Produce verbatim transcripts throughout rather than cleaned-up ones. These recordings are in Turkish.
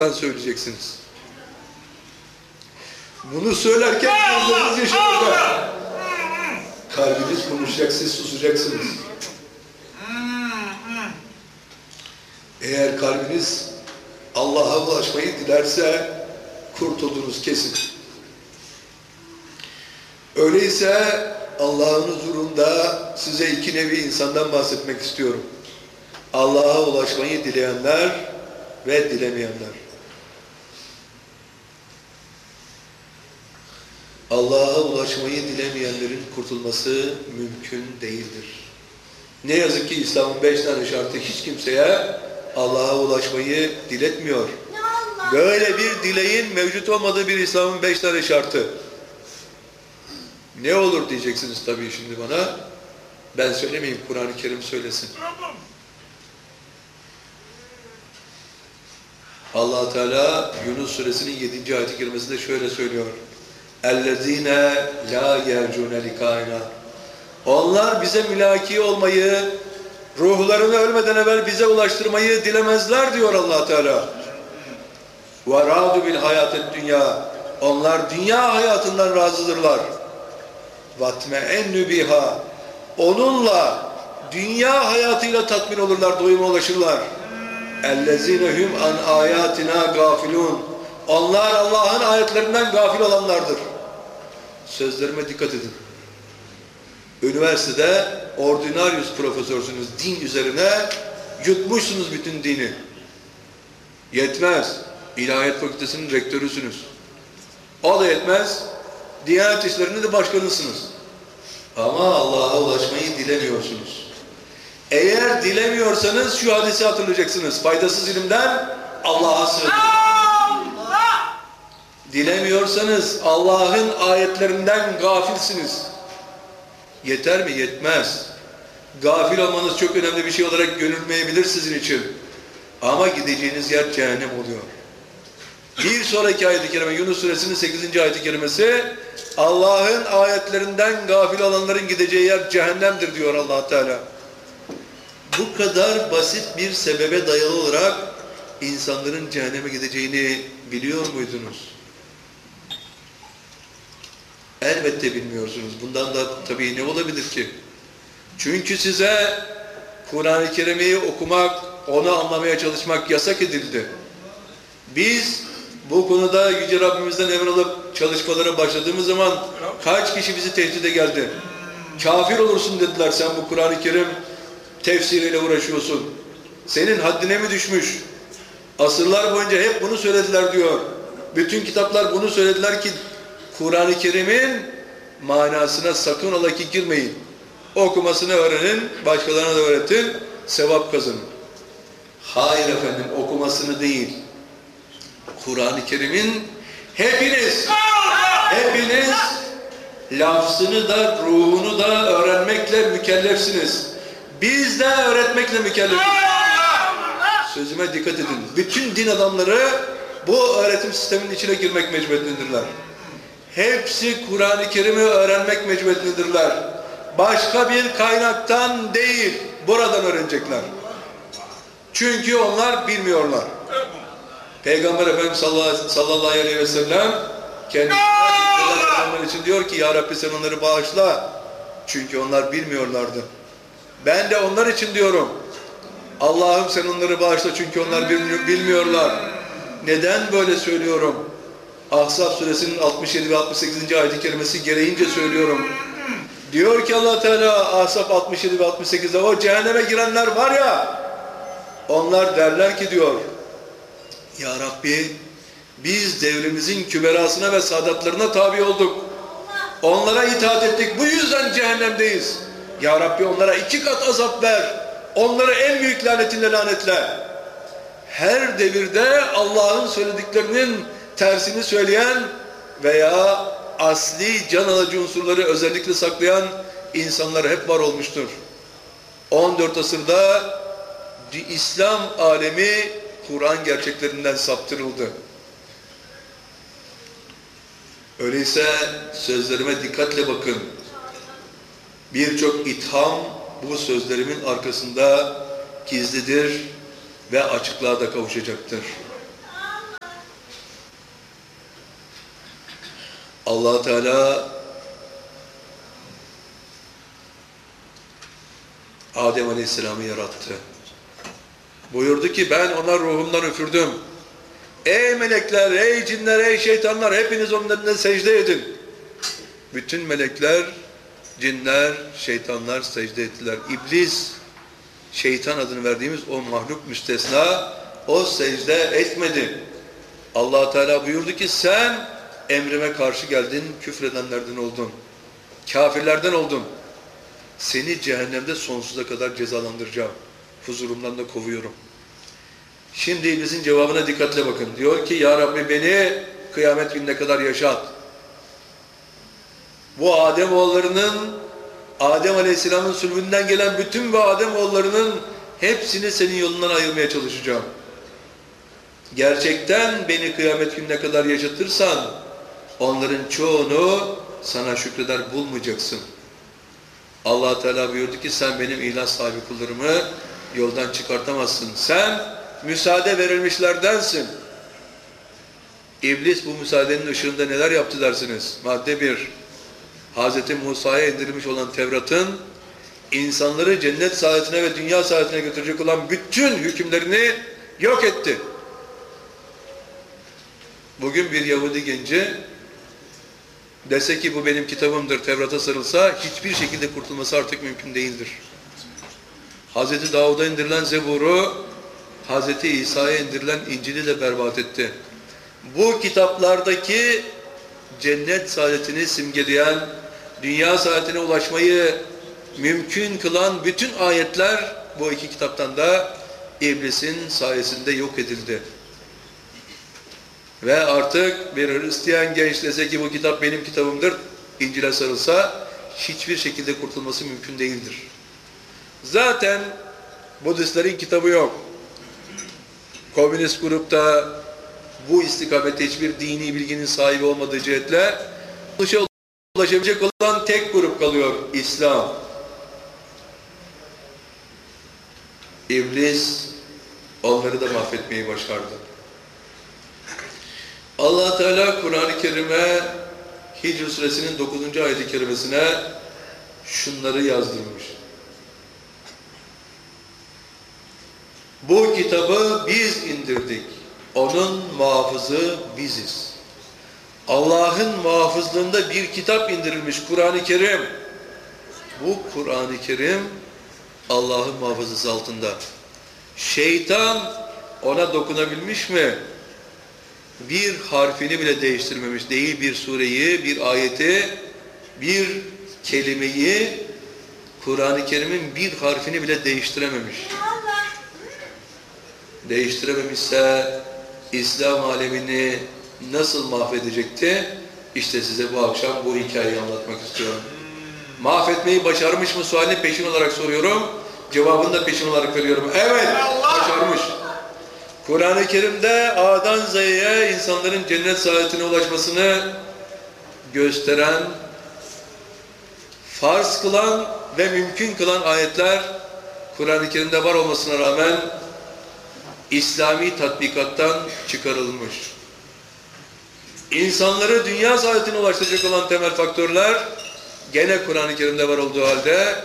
söyleyeceksiniz. Bunu söylerken gözleriniz yaşaracak. Kalbiniz konuşacak, siz susacaksınız. Eğer kalbiniz Allah'a ulaşmayı dilerse kurtuldunuz kesin. Öyleyse Allah'ın huzurunda size iki nevi insandan bahsetmek istiyorum. Allah'a ulaşmayı dileyenler ve dilemeyenler. Allah'a ulaşmayı dilemeyenlerin kurtulması mümkün değildir. Ne yazık ki İslam'ın beş tane şartı hiç kimseye Allah'a ulaşmayı diletmiyor. Böyle bir dileğin mevcut olmadığı bir İslam'ın beş tane şartı. Ne olur diyeceksiniz tabii şimdi bana. Ben söylemeyeyim, Kur'an-ı Kerim söylesin. Allah Teala Yunus suresinin yedinci ayet-i kerimesinde şöyle söylüyor. اَلَّذ۪ينَ لَا يَرْجُونَ لِقَائِنَا Onlar bize mülaki olmayı, ruhlarını ölmeden evvel bize ulaştırmayı dilemezler diyor Allah Teala. وَرَادُ بِالْحَيَاتِ الدُّنْيَا Onlar dünya hayatından razıdırlar. وَاتْمَئَنُّ بِهَا Onunla, dünya hayatıyla tatmin olurlar, doyuma ulaşırlar. اَلَّذ۪ينَ هُمْ عَنْ آيَاتِنَا غَافِلُونَ Onlar Allah'ın ayetlerinden gafil olanlardır. Sözlerime dikkat edin. Üniversitede ordinarius profesörsünüz, din üzerine yutmuşsunuz bütün dini. Yetmez. İlahiyat Fakültesinin rektörüsünüz. O da yetmez. Diyanet İşleri'nde de başkanısınız. Ama Allah'a ulaşmayı dilemiyorsunuz. Eğer dilemiyorsanız şu hadisi hatırlayacaksınız. Faydasız ilimden Allah'a sığının. Dilemiyorsanız Allah'ın ayetlerinden gafilsiniz. Yeter mi? Yetmez. Gafil olmanız çok önemli bir şey olarak görülmeyebilir sizin için. Ama gideceğiniz yer cehennem oluyor. Bir sonraki ayet-i kerime Yunus suresinin sekizinci ayet-i kerimesi Allah'ın ayetlerinden gafil olanların gideceği yer cehennemdir diyor Allah Teala. Bu kadar basit bir sebebe dayalı olarak insanların cehenneme gideceğini biliyor muydunuz? Elbette bilmiyorsunuz. Bundan da tabii ne olabilir ki? Çünkü size Kur'an-ı Kerim'i okumak, onu anlamaya çalışmak yasak edildi. Biz bu konuda Yüce Rabbimizden emir alıp çalışmalara başladığımız zaman kaç kişi bizi tehdide geldi? Kafir olursun dediler, sen bu Kur'an-ı Kerim tefsiriyle uğraşıyorsun. Senin haddine mi düşmüş? Asırlar boyunca hep bunu söylediler diyor. Bütün kitaplar bunu söylediler ki Kur'an-ı Kerim'in manasına sakın ola ki girmeyin. Okumasını öğrenin, başkalarına da öğretin, sevap kazanın. Hayır efendim, okumasını değil. Kur'an-ı Kerim'in hepiniz, hepiniz lafzını da, ruhunu da öğrenmekle mükellefsiniz. Biz de öğretmekle mükellefiz. Sözüme dikkat edin. Bütün din adamları bu öğretim sisteminin içine girmek mecburiyetindedirler. Hepsi Kur'an-ı Kerim'i öğrenmek mecburiyetindedirler. Başka bir kaynaktan değil, buradan öğrenecekler. Çünkü onlar bilmiyorlar. Peygamber Efendimiz sallallahu aleyhi ve sellem kendisi için diyor ki ya Rabbi sen onları bağışla. Çünkü onlar bilmiyorlardı. Ben de onlar için diyorum. Allah'ım sen onları bağışla çünkü onlar bilmiyorlar. Neden böyle söylüyorum? Ahzab suresinin altmış yedi ve altmış sekizinci ayet-i kerimesi gereğince söylüyorum. Diyor ki Allah Teala Ahzab altmış yedi ve altmış sekizde o cehenneme girenler var ya, onlar derler ki diyor, ya Rabbi biz devrimizin küberasına ve saadatlarına tabi olduk. Onlara itaat ettik. Bu yüzden cehennemdeyiz. Ya Rabbi onlara iki kat azap ver. Onları en büyük lanetinle lanetle. Her devirde Allah'ın söylediklerinin tersini söyleyen veya asli can alıcı unsurları özellikle saklayan insanlar hep var olmuştur. on dört asırda İslam alemi Kur'an gerçeklerinden saptırıldı. Öyleyse sözlerime dikkatle bakın. Birçok itham bu sözlerimin arkasında gizlidir ve açıklığa da kavuşacaktır. Allah Teala Adem Aleyhisselam'ı yarattı. Buyurdu ki ben ona ruhumdan üfürdüm. Ey melekler, ey cinler, ey şeytanlar hepiniz onun önüne secde edin. Bütün melekler, cinler, şeytanlar secde ettiler. İblis, şeytan adını verdiğimiz o mahluk müstesna, o secde etmedi. Allah Teala buyurdu ki sen emrime karşı geldin, küfredenlerden oldun. Kafirlerden oldun. Seni cehennemde sonsuza kadar cezalandıracağım. Huzurumdan da kovuyorum. Şimdi iblisin cevabına dikkatle bakın. Diyor ki ya Rabbi beni kıyamet gününe kadar yaşat. Bu Adem oğullarının, Adem Aleyhisselam'ın sülbünden gelen bütün ve Adem oğullarının hepsini senin yolundan ayırmaya çalışacağım. Gerçekten beni kıyamet gününe kadar yaşatırsan onların çoğunu sana şükreder bulmayacaksın. Allah Teala buyurdu ki sen benim ilah sahibi kullarımı yoldan çıkartamazsın. Sen müsaade verilmişlerdensin. İblis bu müsaadenin ışığında neler yaptı dersiniz? Madde bir. Hazreti Musa'ya indirilmiş olan Tevrat'ın insanları cennet saadetine ve dünya saadetine götürecek olan bütün hükümlerini yok etti. Bugün bir Yahudi genci dese ki bu benim kitabımdır, Tevrat'a sarılsa hiçbir şekilde kurtulması artık mümkün değildir. Hazreti Davud'a indirilen Zebur'u, Hazreti İsa'ya indirilen İncil'i de berbat etti. Bu kitaplardaki cennet saadetini simgeleyen, dünya saadetine ulaşmayı mümkün kılan bütün ayetler bu iki kitaptan da iblisin sayesinde yok edildi. Ve artık bir Hristiyan genç dese ki bu kitap benim kitabımdır, İncil'e sarılsa hiçbir şekilde kurtulması mümkün değildir. Zaten Budistlerin kitabı yok. Komünist grupta bu istikamette hiçbir dini bilginin sahibi olmadığı cihetle ulaşabilecek olan tek grup kalıyor, İslam. İblis onları da mahvetmeyi başardı. Allah Teala Kur'an-ı Kerim'e Hicr suresinin dokuzuncu ayet-i kerimesine şunları yazdırmış. Bu kitabı biz indirdik. Onun muhafızı biziz. Allah'ın muhafızlığında bir kitap indirilmiş Kur'an-ı Kerim. Bu Kur'an-ı Kerim Allah'ın muhafızası altında. Şeytan ona dokunabilmiş mi? Bir harfini bile değiştirmemiş. Değil bir sureyi, bir ayeti, bir kelimeyi, Kur'an-ı Kerim'in bir harfini bile değiştirememiş. Değiştirememişse İslam alemini nasıl mahvedecekti? İşte size bu akşam bu hikayeyi anlatmak istiyorum. Mahvetmeyi başarmış mı sualini peşin olarak soruyorum. Cevabını da peşin olarak veriyorum. Evet, başarmış. Kur'an-ı Kerim'de A'dan Z'ye insanların cennet saadetine ulaşmasını gösteren, farz kılan ve mümkün kılan ayetler Kur'an-ı Kerim'de var olmasına rağmen İslami tatbikattan çıkarılmış. İnsanları dünya saadetine ulaştıracak olan temel faktörler gene Kur'an-ı Kerim'de var olduğu halde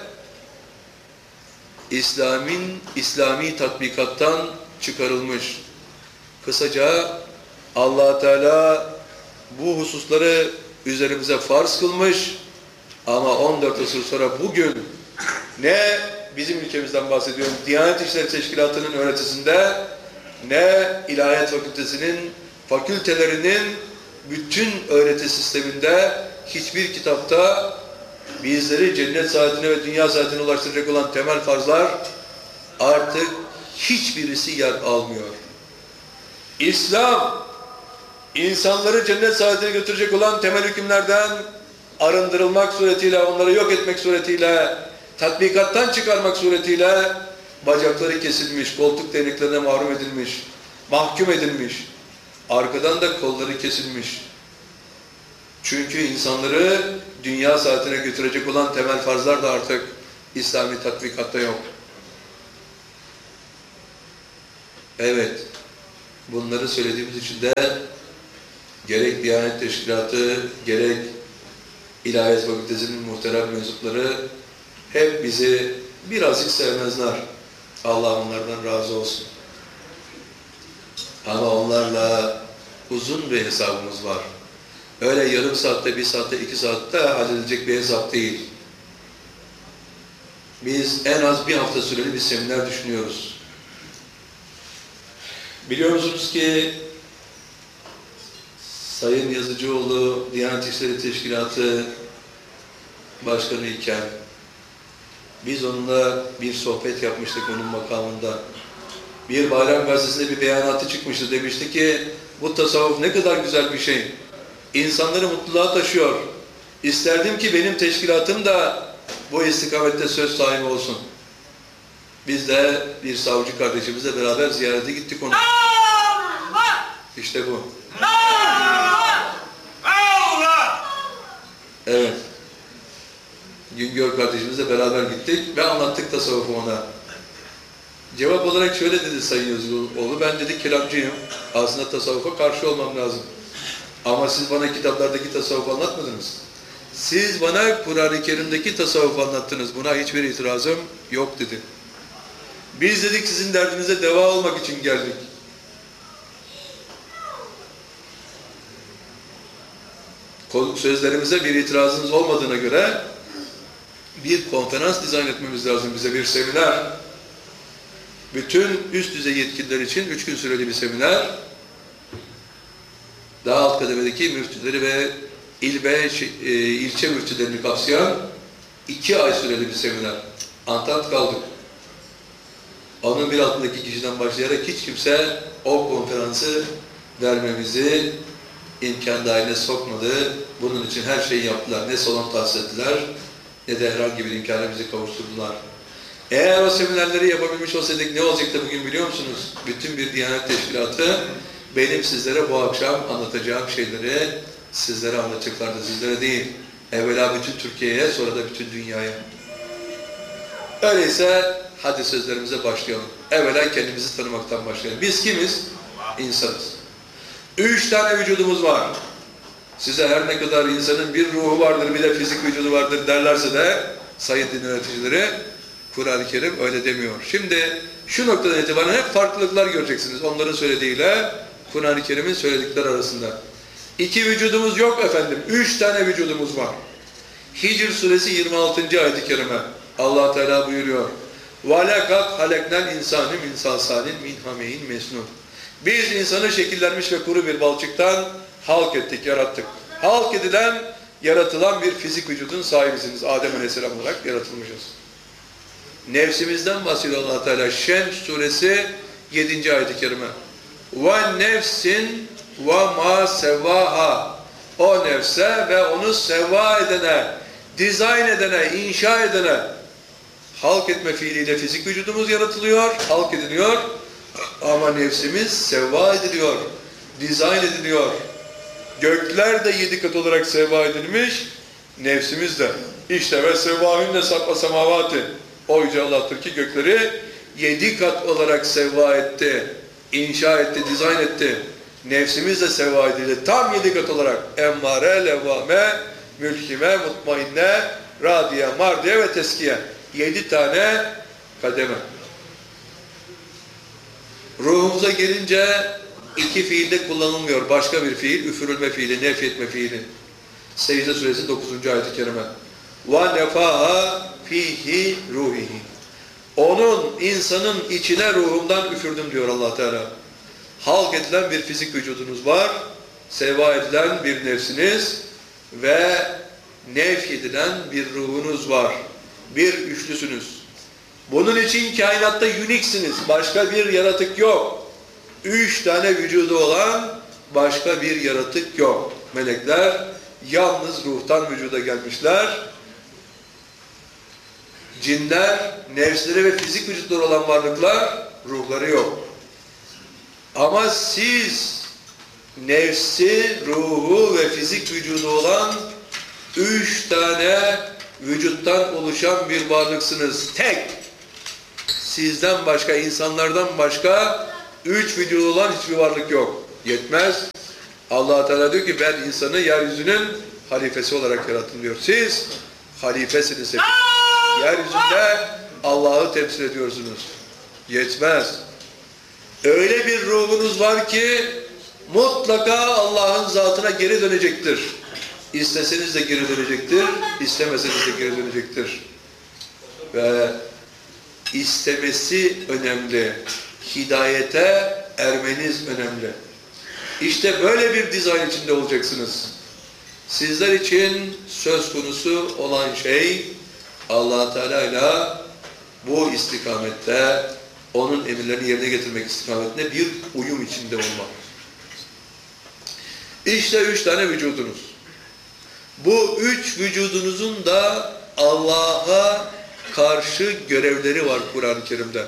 İslam'in İslami tatbikattan çıkarılmış. Kısaca Allah Teala bu hususları üzerimize farz kılmış ama on dört asır sonra bugün ne bizim ülkemizden bahsediyorum, Diyanet İşleri Teşkilatı'nın öğretisinde ne İlahiyat Fakültesi'nin fakültelerinin bütün öğreti sisteminde hiçbir kitapta bizleri cennet saadetine ve dünya saadetine ulaştıracak olan temel farzlar artık hiçbirisi yer almıyor. İslam, insanları cennet saadetine götürecek olan temel hükümlerden arındırılmak suretiyle, onları yok etmek suretiyle, tatbikattan çıkarmak suretiyle bacakları kesilmiş, koltuk değneklerine mahrum edilmiş, mahkum edilmiş, arkadan da kolları kesilmiş. Çünkü insanları dünya saadetine götürecek olan temel farzlar da artık İslami tatbikatta yok. Evet, bunları söylediğimiz için de gerek Diyanet Teşkilatı, gerek İlahiyat Fakültesi'nin muhterem mensupları hep bizi birazcık sevmezler. Allah onlardan razı olsun. Ama onlarla uzun bir hesabımız var. Öyle yarım saatte, bir saatte, iki saatte halledilecek bir hesap değil. Biz en az bir hafta süreli bir seminer düşünüyoruz. Biliyor musunuz ki Sayın Yazıcıoğlu Diyanet İşleri Teşkilatı Başkanı iken biz onunla bir sohbet yapmıştık onun makamında. Bir Bayram Gazetesi'nde bir beyanatı çıkmıştı. Demişti ki bu tasavvuf ne kadar güzel bir şey. İnsanları mutluluğa taşıyor. İsterdim ki benim teşkilatım da bu istikamette söz sahibi olsun. Biz de bir savcı kardeşimizle beraber ziyarete gittik onu. İşte bu. Evet. Güngör kardeşimizle beraber gittik ve anlattık tasavvufu ona. Cevap olarak şöyle dedi Sayın Yazıcıoğlu, ben dedi kelamcıyım. Aslında tasavvufa karşı olmam lazım. Ama siz bana kitaplardaki tasavvufu anlatmadınız. Siz bana Kur'an-ı Kerim'deki tasavvufu anlattınız. Buna hiçbir itirazım yok dedi. Biz dedik sizin derdinize deva olmak için geldik. Sözlerimize bir itirazınız olmadığına göre bir konferans dizayn etmemiz lazım bize, bir seminer. Bütün üst düzey yetkililer için üç gün süreli bir seminer. Daha alt kademedeki müftüleri ve il ve e, ilçe müftülerini kapsayan iki ay süreli bir seminer. Antant kaldık. Onun bir altındaki kişiden başlayarak hiç kimse o konferansı vermemizi imkan dahiline sokmadı. Bunun için her şeyi yaptılar. Ne salon tahsis ettiler, ne de herhangi bir imkana bizi kavuşturdular. Eğer o seminerleri yapabilmiş olsaydık ne olacaktı bugün biliyor musunuz? Bütün bir Diyanet Teşkilatı benim sizlere bu akşam anlatacağım şeyleri sizlere anlatacaklardı. Sizlere değil. Evvela bütün Türkiye'ye, sonra da bütün dünyaya. Öyleyse hadi sözlerimize başlayalım. Evvela kendimizi tanımaktan başlayalım. Biz kimiz? İnsanız. Üç tane vücudumuz var. Size her ne kadar insanın bir ruhu vardır, bir de fizik vücudu vardır derlerse de sayın din yöneticileri, Kur'an-ı Kerim öyle demiyor. Şimdi şu noktadan itibaren hep farklılıklar göreceksiniz. Onların söylediğiyle Kur'an-ı Kerim'in söyledikleri arasında. İki vücudumuz yok efendim. Üç tane vücudumuz var. Hicr suresi yirmi altıncı ayet-i kerime. Allah Teala buyuruyor. وَلَقَدْ خَلَقْنَا الْاِنْسَانِ مِنْ صَلْصَالٍ مِنْ حَمَيْنٍ مَسْنُونٍ. Biz insanı şekillenmiş ve kuru bir balçıktan halk ettik, yarattık. Halk edilen, yaratılan bir fizik vücudun sahibisiniz. Adem Aleyhisselam olarak yaratılmışız. Nefsimizden bahsediyor Allah Teala. Şems suresi yedinci ayet-i kerime. Ve nefsin ve ma sevvaha. O nefse ve onu sevva edene, dizayn edene, inşa edene, halk etme fiiliyle fizik vücudumuz yaratılıyor, halk ediliyor. Ama nefsimiz sevva ediliyor, dizayn ediliyor. Gökler de yedi kat olarak sevva edilmiş, nefsimiz de. İşte ve sevvahünne sab'a semavati. O Yüce Allah'tır ki gökleri yedi kat olarak sevva etti, inşa etti, dizayn etti. Nefsimiz de sevva edildi. Tam yedi kat olarak. Emmare, levvame, mülkime, mutmainne, radiye, mardiye ve teskiye. Yedi tane kademe. Ruhumuza gelince iki fiilde kullanılmıyor. Başka bir fiil, üfürülme fiili, nefyetme fiili. Secde suresi dokuzuncu ayet-i kerime. وَنَفَاهَا ف۪يهِ ruhihi. Onun, insanın içine ruhumdan üfürdüm diyor Allah Teala. Halk edilen bir fizik vücudunuz var, sevva edilen bir nefsiniz ve nefy edilen bir ruhunuz var. Bir üçlüsünüz. Bunun için kainatta uniksiniz. Başka bir yaratık yok. Üç tane vücudu olan başka bir yaratık yok. Melekler yalnız ruhtan vücuda gelmişler. Cinler, nefsleri ve fizik vücutları olan varlıklar, ruhları yok. Ama siz nefsi, ruhu ve fizik vücudu olan üç tane vücuttan oluşan bir varlıksınız. Tek. Sizden başka, insanlardan başka üç vücudu olan hiçbir varlık yok. Yetmez. Allah Teala diyor ki ben insanı yeryüzünün halifesi olarak yarattım diyor. Siz halifesiniz hep. Yeryüzünde Allah'ı temsil ediyorsunuz. Yetmez. Öyle bir ruhunuz var ki mutlaka Allah'ın zatına geri dönecektir. İsteseniz de geri dönecektir, istemeseniz de geri dönecektir. Ve istemesi önemli. Hidayete ermeniz önemli. İşte böyle bir dizayn içinde olacaksınız. Sizler için söz konusu olan şey Allah Teala ile bu istikamette onun emirlerini yerine getirmek istikametinde bir uyum içinde olmak. İşte üç tane vücudunuz. Bu üç vücudunuzun da Allah'a karşı görevleri var Kur'an-ı Kerim'de.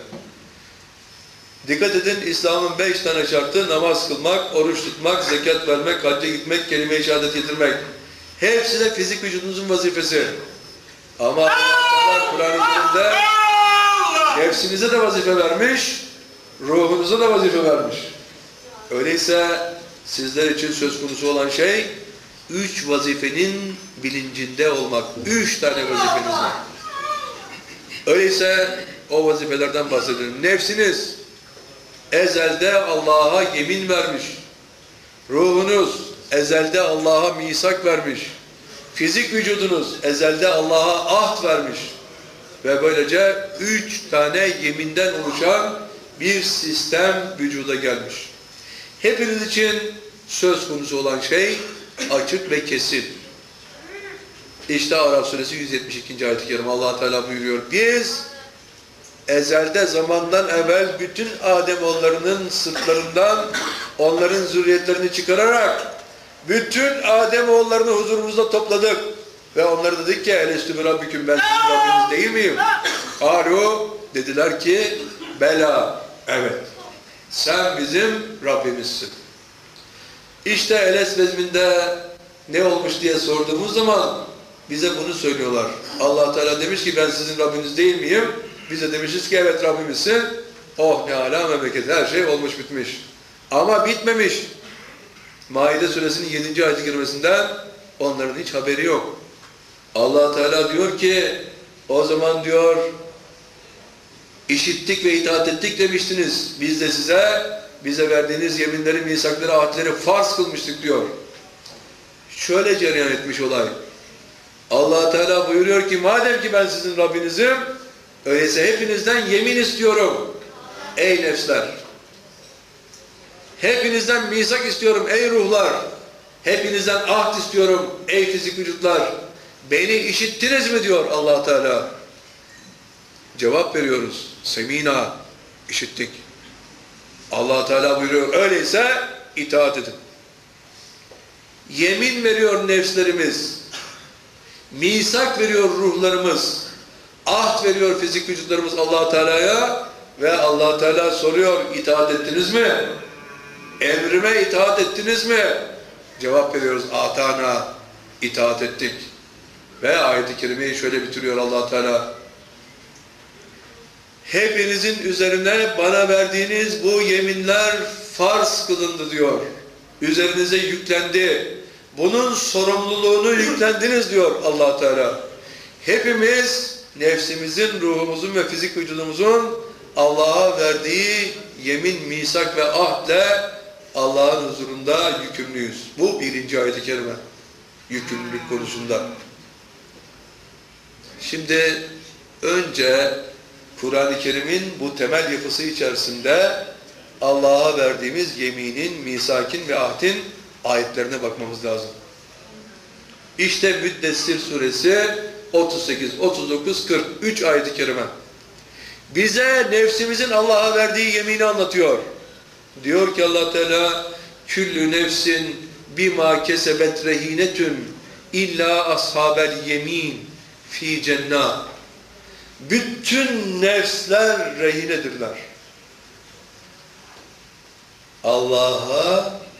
Dikkat edin, İslam'ın beş tane şartı: namaz kılmak, oruç tutmak, zekat vermek, hacca gitmek, kelime-i şehadet getirmek. Hepsi de fizik vücudunuzun vazifesi. Ama Allah Kur'an-ı Kerim'de nefsinize de vazife vermiş, ruhunuza da vazife vermiş. Öyleyse sizler için söz konusu olan şey, üç vazifenin bilincinde olmak. Üç tane vazifeniz var. Öyleyse o vazifelerden bahsedelim. Nefsiniz ezelde Allah'a yemin vermiş. Ruhunuz ezelde Allah'a misak vermiş. Fizik vücudunuz ezelde Allah'a ahd vermiş. Ve böylece üç tane yeminden oluşan bir sistem vücuda gelmiş. Hepiniz için söz konusu olan şey açık ve kesin. İşte Araf suresi yüz yetmiş ikinci ayet-i kerime Allah Teala buyuruyor. Biz ezelde zamandan evvel bütün Ademoğullarının sırtlarından onların zürriyetlerini çıkararak bütün Ademoğullarını huzurumuzda topladık. Ve onlara dedik ki elestü bi rabbiküm, ben sizin Rabbiniz değil miyim? Aru, dediler ki bela, evet, sen bizim Rabbimizsin. İşte Eles vezminde ne olmuş diye sorduğumuz zaman bize bunu söylüyorlar. Allah Teala demiş ki ben sizin Rabbiniz değil miyim? Biz de demişiz ki evet Rabbimizsin. Oh ne âlâ memleket, her şey olmuş bitmiş. Ama bitmemiş. Maide suresinin yedinci ayet-i kerimesinden onların hiç haberi yok. Allah Teala diyor ki o zaman diyor işittik ve itaat ettik demiştiniz. Biz de size bize verdiğiniz yeminleri, misakları, ahdleri farz kılmıştık diyor. Şöyle cereyan etmiş olay. Allah Teala buyuruyor ki madem ki ben sizin Rabbinizim, öyleyse hepinizden yemin istiyorum ey nefsler. Hepinizden misak istiyorum ey ruhlar. Hepinizden ahd istiyorum ey fizik vücutlar. Beni işittiniz mi diyor Allah Teala. Cevap veriyoruz. Semina, işittik. Allah Teala buyuruyor öyleyse itaat edin. Yemin veriyor nefslerimiz. Misak veriyor ruhlarımız. Ahd veriyor fizik vücutlarımız Allah Teala'ya ve Allah Teala soruyor itaat ettiniz mi? Emrime itaat ettiniz mi? Cevap veriyoruz atana, itaat ettik. Ve ayet-i kerimeyi şöyle bitiriyor Allah Teala. Hepinizin üzerine bana verdiğiniz bu yeminler farz kılındı diyor. Üzerinize yüklendi. Bunun sorumluluğunu yüklendiniz diyor Allah Teala. Hepimiz nefsimizin, ruhumuzun ve fizik vücudumuzun Allah'a verdiği yemin, misak ve ahdle Allah'ın huzurunda yükümlüyüz. Bu birinci ayet-i kerime. Yükümlülük konusunda. Şimdi önce Kur'an-ı Kerim'in bu temel yapısı içerisinde Allah'a verdiğimiz yeminin, misakin ve ahdin ayetlerine bakmamız lazım. İşte Müddessir suresi otuz sekiz, otuz dokuz, kırk üç ayet-i kerime. Bize nefsimizin Allah'a verdiği yemini anlatıyor. Diyor ki Allah Teala küllü nefsin bima kesebet rehinetün illa ashabel yemin fi cennet. Bütün nefsler rehinedirler. Allah'a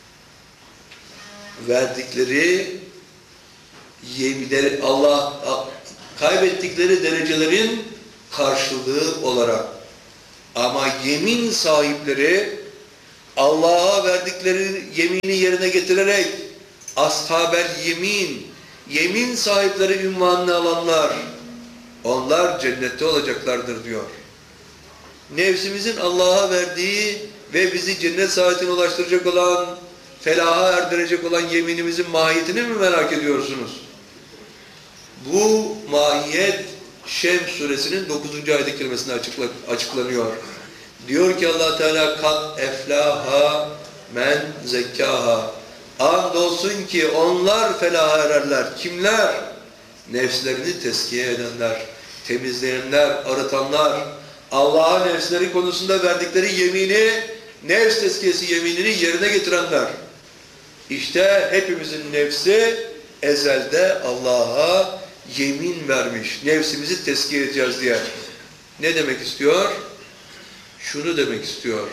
verdikleri yeminleri, Allah kaybettikleri derecelerin karşılığı olarak. Ama yemin sahipleri Allah'a verdikleri yemini yerine getirerek ashabel yemin, yemin sahipleri ünvanını alanlar, onlar cennette olacaklardır diyor. Nefsimizin Allah'a verdiği ve bizi cennet saadetine ulaştıracak olan, felaha erdirecek olan yeminimizin mahiyetini mi merak ediyorsunuz? Bu mahiyet Şems suresinin dokuzuncu ayet-i kerimesinde açıkla, açıklanıyor. Diyor ki Allah Teala kat eflaha men zekkaha. Andolsun ki onlar felaha ererler. Kimler? Nefslerini teskiye edenler, temizleyenler, arıtanlar, Allah'a nefsleri konusunda verdikleri yemini, nefs tezkiyesi yeminini yerine getirenler. İşte hepimizin nefsi ezelde Allah'a yemin vermiş. Nefsimizi tezkiye edeceğiz diye. Ne demek istiyor? Şunu demek istiyor.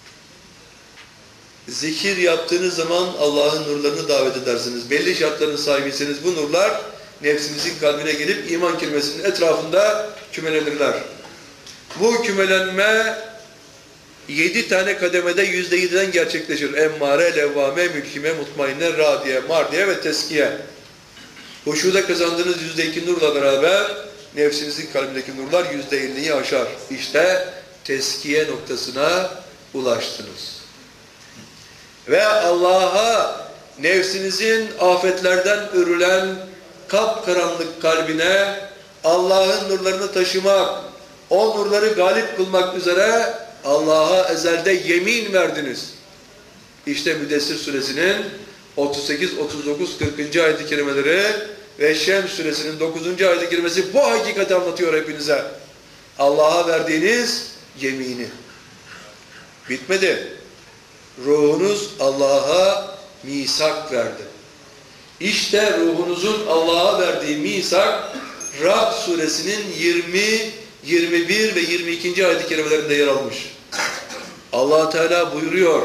Zikir yaptığınız zaman Allah'ın nurlarını davet edersiniz. Belli şartların sahibiyseniz bu nurlar nefsimizin kalbine gelip iman kelimesinin etrafında kümelenirler. Bu kümelenme yedi tane kademede yüzde yediden gerçekleşir. Emmare, levvame, mülkime, mutmainne, radiye, mardiye ve teskiye. Huşuda kazandığınız yüzde iki nurla beraber nefsinizin kalbindeki nurlar yüzde elliyi aşar. İşte teskiye noktasına ulaştınız. Ve Allah'a nefsinizin afetlerden örülen kapkaranlık kalbine Allah'ın nurlarını taşımak, o nurları galip kılmak üzere Allah'a ezelde yemin verdiniz. İşte Müddessir suresinin otuz sekiz, otuz dokuz, kırkıncı ayet-i kerimeleri ve Şems suresinin dokuzuncu ayet-i kerimesi bu hakikati anlatıyor hepinize. Allah'a verdiğiniz yemini. Bitmedi. Ruhunuz Allah'a misak verdi. İşte ruhunuzun Allah'a verdiği misak Ra'd suresinin yirmi, yirmi bir ve yirmi ikinci ayet-i kerimelerinde yer almış. Allah Teala buyuruyor.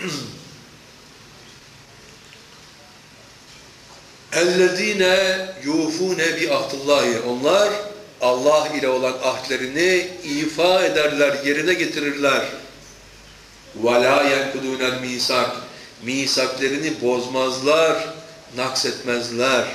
اَلَّذ۪ينَ يُوفُونَ بِعَهْدِ Onlar Allah ile olan ahdlerini ifa ederler, yerine getirirler. وَلَا يَنْكُدُونَ الْمِيسَاكِ Misaklerini bozmazlar, naksetmezler.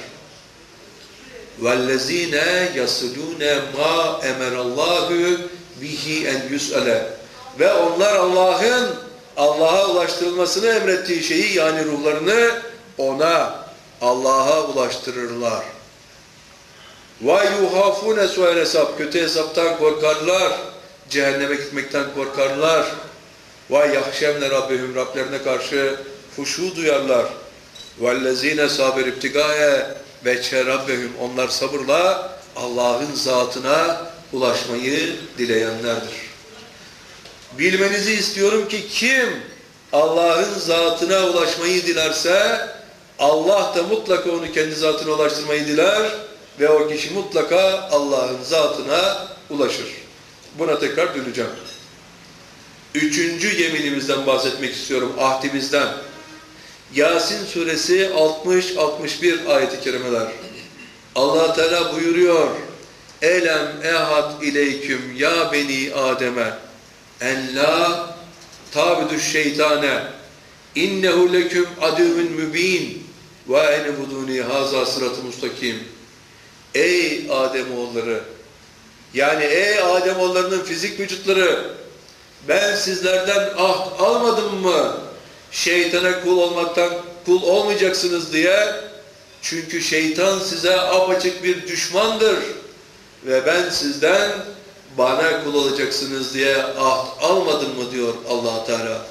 وَالَّذ۪ينَ يَصِلُونَ مَا اَمَرَ اللّٰهُ بِهِ اَنْ يُسْأَلَ Ve onlar Allah'ın Allah'a ulaştırılmasını emrettiği şeyi, yani ruhlarını ona, Allah'a ulaştırırlar. وَيُحَافُونَ سُوَيْنَ hesap Kötü hesaptan korkarlar, cehenneme gitmekten korkarlar. وَيَحْشَمْنَ رَبِّهُمْ Rablerine karşı huşu duyarlar. وَالَّذ۪ينَ صَابِرْ اِبْتِغَاءَ وَجْهَ رَبِّهُمْ Onlar sabırla Allah'ın zatına ulaşmayı dileyenlerdir. Bilmenizi istiyorum ki kim Allah'ın zatına ulaşmayı dilerse Allah da mutlaka onu kendi zatına ulaştırmayı diler ve o kişi mutlaka Allah'ın zatına ulaşır. Buna tekrar döneceğim. Üçüncü yeminimizden bahsetmek istiyorum, ahdimizden. Yasin suresi altmış altmış bir ayet-i kerimeler. Allah Teala buyuruyor. Elem ehad ileyküm ya beni Adem'e en la tabidüş şeytane innehu leküm adüvün mübin ve ene buduni haza sıratı mustakim. Ey Ademoğulları, yani ey Ademoğullarının fizik vücutları, ben sizlerden ahd almadım mı şeytana kul olmaktan kul olmayacaksınız diye? Çünkü şeytan size apaçık bir düşmandır ve ben sizden bana kul olacaksınız diye ahd almadım mı diyor Allah Teala.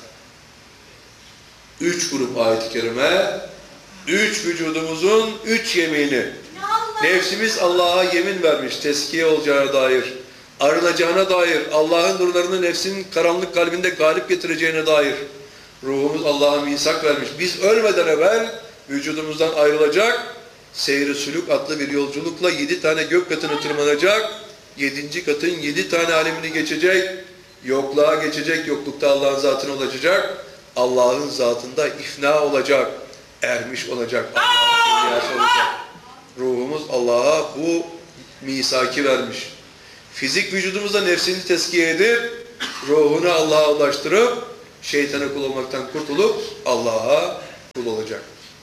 Üç grup ayet-i kerime, üç vücudumuzun üç yemini. Nefsimiz Allah'a yemin vermiş, teskiye olacağına dair, arınacağına dair, Allah'ın nurlarını nefsinin karanlık kalbinde galip getireceğine dair. Ruhumuz Allah'a misak vermiş. Biz ölmeden evvel vücudumuzdan ayrılacak, seyri sülük adlı bir yolculukla yedi tane gök katını tırmanacak, yedinci katın yedi tane alemini geçecek, yokluğa geçecek, yoklukta Allah'ın zatına ulaşacak, Allah'ın zatında ifna olacak, ermiş olacak, Allah'ın evliyası olacak. Ruhumuz Allah'a bu misaki vermiş. Fizik vücudumuzda nefsini teskiye edip, ruhunu Allah'a ulaştırıp, şeytana kul olmaktan kurtulup Allah'a kul olacak.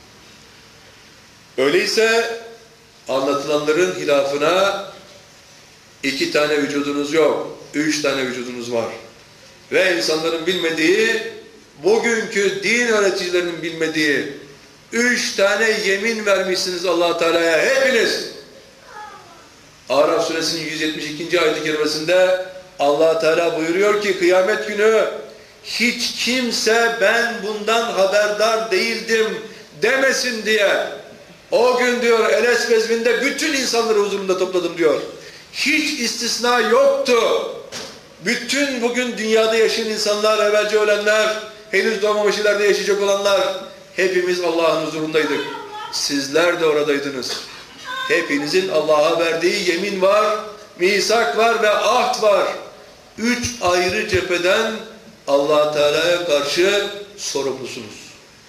Öyleyse anlatılanların hilafına iki tane vücudunuz yok, üç tane vücudunuz var. Ve insanların bilmediği, bugünkü din öğreticilerinin bilmediği üç tane yemin vermişsiniz Allah Teala'ya hepiniz. Araf suresinin yüz yetmiş ikinci ayet-i kerimesinde Allah Teala buyuruyor ki kıyamet günü hiç kimse ben bundan haberdar değildim demesin diye o gün diyor Eles vezminde bütün insanları huzurunda topladım diyor. Hiç istisna yoktu. Bütün bugün dünyada yaşayan insanlar, evvelce ölenler, henüz doğmamış ileride yaşayacak olanlar, hepimiz Allah'ın huzurundaydık. Sizler de oradaydınız. Hepinizin Allah'a verdiği yemin var, misak var ve ahd var. Üç ayrı cepheden Allah Teala'ya karşı sorumlusunuz.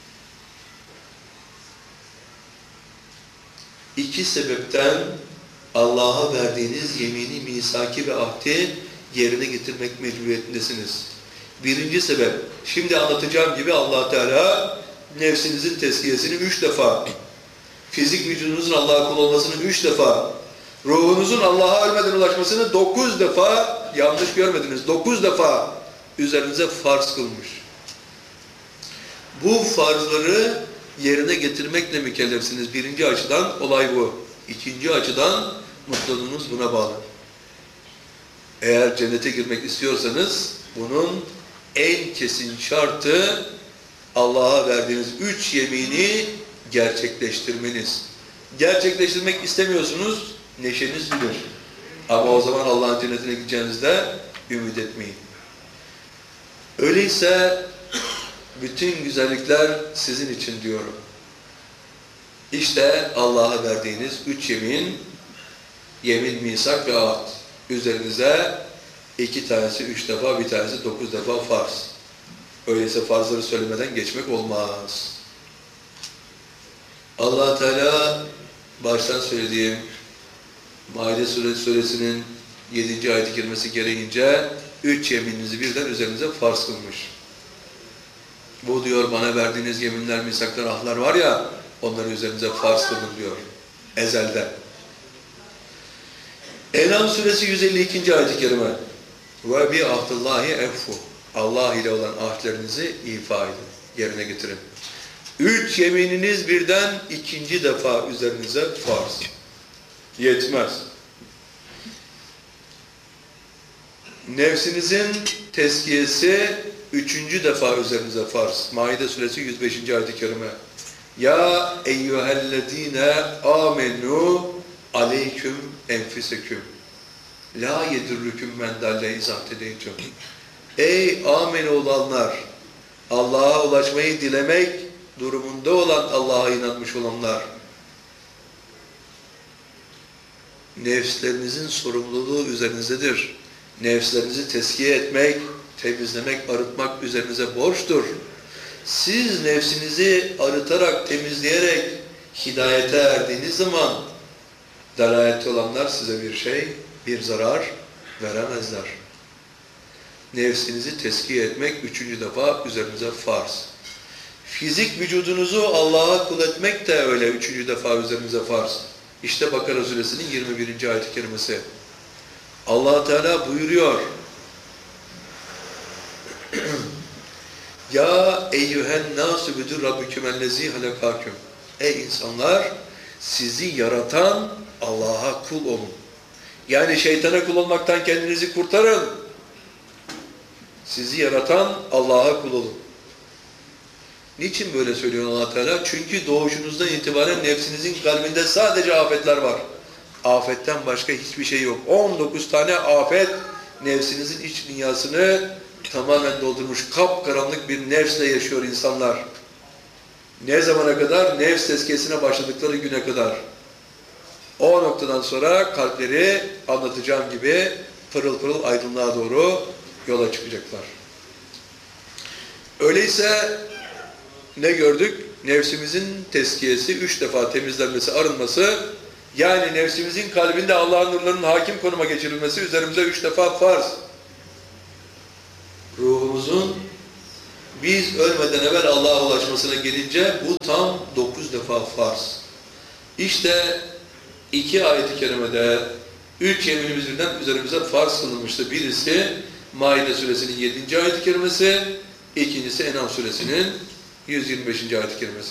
İki sebepten Allah'a verdiğiniz yemini, misaki ve ahdi yerine getirmek mecburiyetindesiniz. Birinci sebep, şimdi anlatacağım gibi Allah Teala nefsinizin tezkiyesini üç defa, fizik vücudunuzun Allah'a kul olmasını üç defa, ruhunuzun Allah'a ölmeden ulaşmasını dokuz defa, yanlış görmediniz, dokuz defa üzerinize farz kılmış. Bu farzları yerine getirmekle mükellefsiniz. Birinci açıdan olay bu. İkinci açıdan mutluluğunuz buna bağlı. Eğer cennete girmek istiyorsanız bunun en kesin şartı Allah'a verdiğiniz üç yemini gerçekleştirmeniz. Gerçekleştirmek istemiyorsunuz, neşeniz bilir. Ama o zaman Allah'ın cennetine gideceğinizde ümit etmeyin. Öyleyse bütün güzellikler sizin için diyorum. İşte Allah'a verdiğiniz üç yemin, yemin, misak ve ahd. Üzerinize iki tanesi üç defa, bir tanesi dokuz defa farz. Öyleyse farzları söylemeden geçmek olmaz. Allah Teala baştan söylediğim Maide suresinin yedinci ayet-i kerimesi gereğince üç yemininizi birden üzerinize farz kılmış. Bu diyor bana verdiğiniz yeminler, misaklar, ahlar var ya onları üzerinize farz kılın diyor. Ezelden. En'am suresi yüz elli ikinci ayet-i kerime. Ve bi ahdillahi effu. Allah ile olan ahdlerinizi ifa edin. Yerine getirin. Üç yemininiz birden ikinci defa üzerinize farz. Yetmez. Nefsinizin tezkiyesi üçüncü defa üzerinize farz. Maide suresi yüz beşinci ayet-i kerime. Ya eyyühellezine amenu aleyküm enfiseküm. La yedirrüküm men dalle izahtedeytüm. Ey amen olanlar, Allah'a ulaşmayı dilemek durumunda olan Allah'a inanmış olanlar, nefslerinizin sorumluluğu üzerinizdedir. Nefslerinizi tezkiye etmek, temizlemek, arıtmak üzerinize borçtur. Siz nefsinizi arıtarak, temizleyerek hidayete erdiğiniz zaman dalalette olanlar size bir şey, bir zarar veremezler. Nefsinizi tezkiye etmek üçüncü defa üzerinize farz. Fizik vücudunuzu Allah'a kul etmek de öyle üçüncü defa üzerinize farz. İşte Bakara suresinin yirmi birinci ayet-i kerimesi. Allah Teala buyuruyor. Ya eyyühen nâsü büdür rabbükümellezî halekâküm. Ey insanlar, sizi yaratan Allah'a kul olun. Yani şeytana kul olmaktan kendinizi kurtarın. Sizi yaratan Allah'a kul olun. Niçin böyle söylüyor Allah Teala? Çünkü doğuşunuzdan itibaren nefsinizin kalbinde sadece afetler var. Afetten başka hiçbir şey yok. on dokuz tane afet nefsinizin iç dünyasını tamamen doldurmuş. Kapkaranlık bir nefsle yaşıyor insanlar. Ne zamana kadar? Nefs tezkiyesine başladıkları güne kadar. O noktadan sonra kalpleri anlatacağım gibi pırıl pırıl aydınlığa doğru yola çıkacaklar. Öyleyse ne gördük? Nefsimizin tezkiyesi, üç defa temizlenmesi, arınması, yani nefsimizin kalbinde Allah'ın nurlarının hakim konuma geçirilmesi üzerimize üç defa farz. Ruhumuzun Biz ölmeden evvel Allah'a ulaşmasına gelince bu tam dokuz defa farz. İşte iki ayet-i kerimede üç yeminimiz birden üzerimize farz kılınmıştı. Birisi Maide suresinin yedinci ayet-i kerimesi, ikincisi En'am suresinin yüz yirmi beşinci ayet-i kerimesi.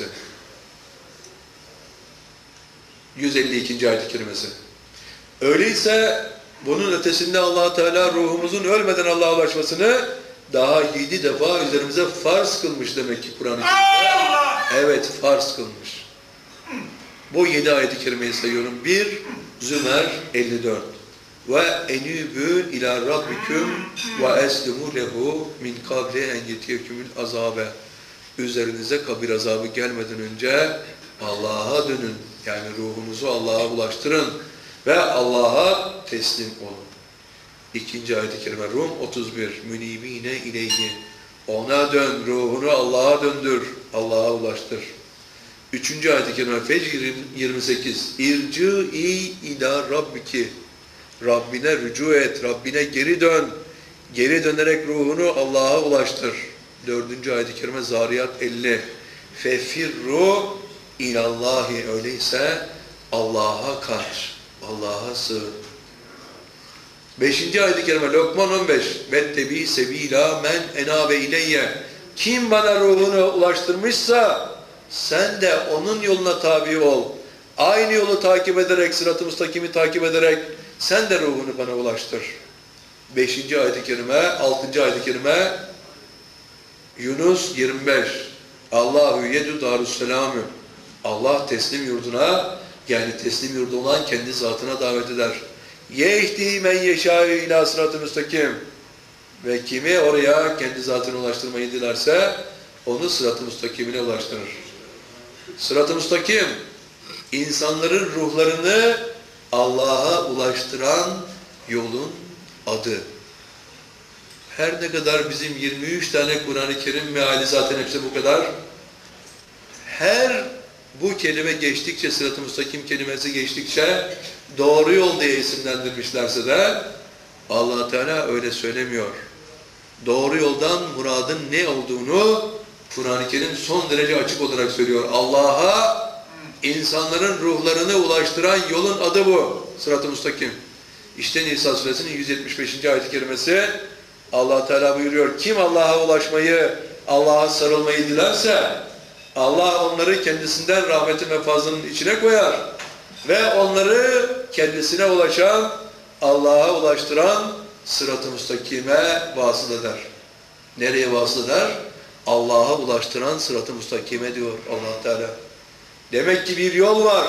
yüz elli ikinci ayet-i kerimesi. Öyleyse bunun ötesinde Allah Teala ruhumuzun ölmeden Allah'a ulaşmasını daha yedi defa üzerimize farz kılmış demek ki Kur'an-ı Kerim'de. Evet, farz kılmış. Bu yedi ayet-i kerimeyi sayıyorum. bir Zümer elli dört. Ve enübü ila rabbiküm ve eslimu lehu min kabli en yetiyekümül azabe. Üzerinize kabir azabı gelmeden önce Allah'a dönün. Yani ruhunuzu Allah'a ulaştırın ve Allah'a teslim olun. İkinci ayet-i kerime Rum otuz bir. Münibine ileyhi. Ona dön, ruhunu Allah'a döndür, Allah'a ulaştır. Üçüncü ayet-i kerime Fecr yirmi sekiz. İrci'i ila rabbiki. Rabbine rücu et, Rabbine geri dön. Geri dönerek ruhunu Allah'a ulaştır. Dördüncü ayet-i kerime Zariyat elli. Fefirru ilallahi. Öyleyse Allah'a kaç, Allah'a sığın. Beşinci ayet-i kerime Lokman on beş. Vettebi sebila men enabe ileyye. Kim bana ruhunu ulaştırmışsa sen de onun yoluna tabi ol. Aynı yolu takip ederek, sırat-ı müstakimi takip ederek sen de ruhunu bana ulaştır. Beşinci ayet-i kerime, altıncı ayet-i kerime Yunus yirmi beş. Allahu yedü darusselamü. Allah teslim yurduna, yani teslim yurdu olan kendi zatına davet eder. Yehdi men yeşâ'ü ilâ sırat-ı müstakim. Ve kimi oraya kendi zatına ulaştırmayı dilerse onu sırat-ı müstakimine ulaştırır. Sırat-ı müstakim, insanların ruhlarını Allah'a ulaştıran yolun adı. Her ne kadar bizim yirmi üç tane Kur'an-ı Kerim meali zaten hepsi bu kadar. Her bu kelime geçtikçe, sırat-ı müstakim kelimesi geçtikçe doğru yol diye isimlendirmişlerse de Allah Teala öyle söylemiyor. Doğru yoldan muradın ne olduğunu Kur'an-ı Kerim son derece açık olarak söylüyor. Allah'a insanların ruhlarını ulaştıran yolun adı bu. Sırat-ı müstakim. İşte Nisa suresinin yüz yetmiş beşinci ayet-i kerimesi Allah Teala buyuruyor. Kim Allah'a ulaşmayı, Allah'a sarılmayı dilerse Allah onları kendisinden rahmetin ve fazlının içine koyar ve onları kendisine ulaşan, Allah'a ulaştıran sırat-ı müstakime vasıl eder. Nereye vasıl eder? Allah'a ulaştıran sırat-ı müstakime diyor Allah Teala. Demek ki bir yol var.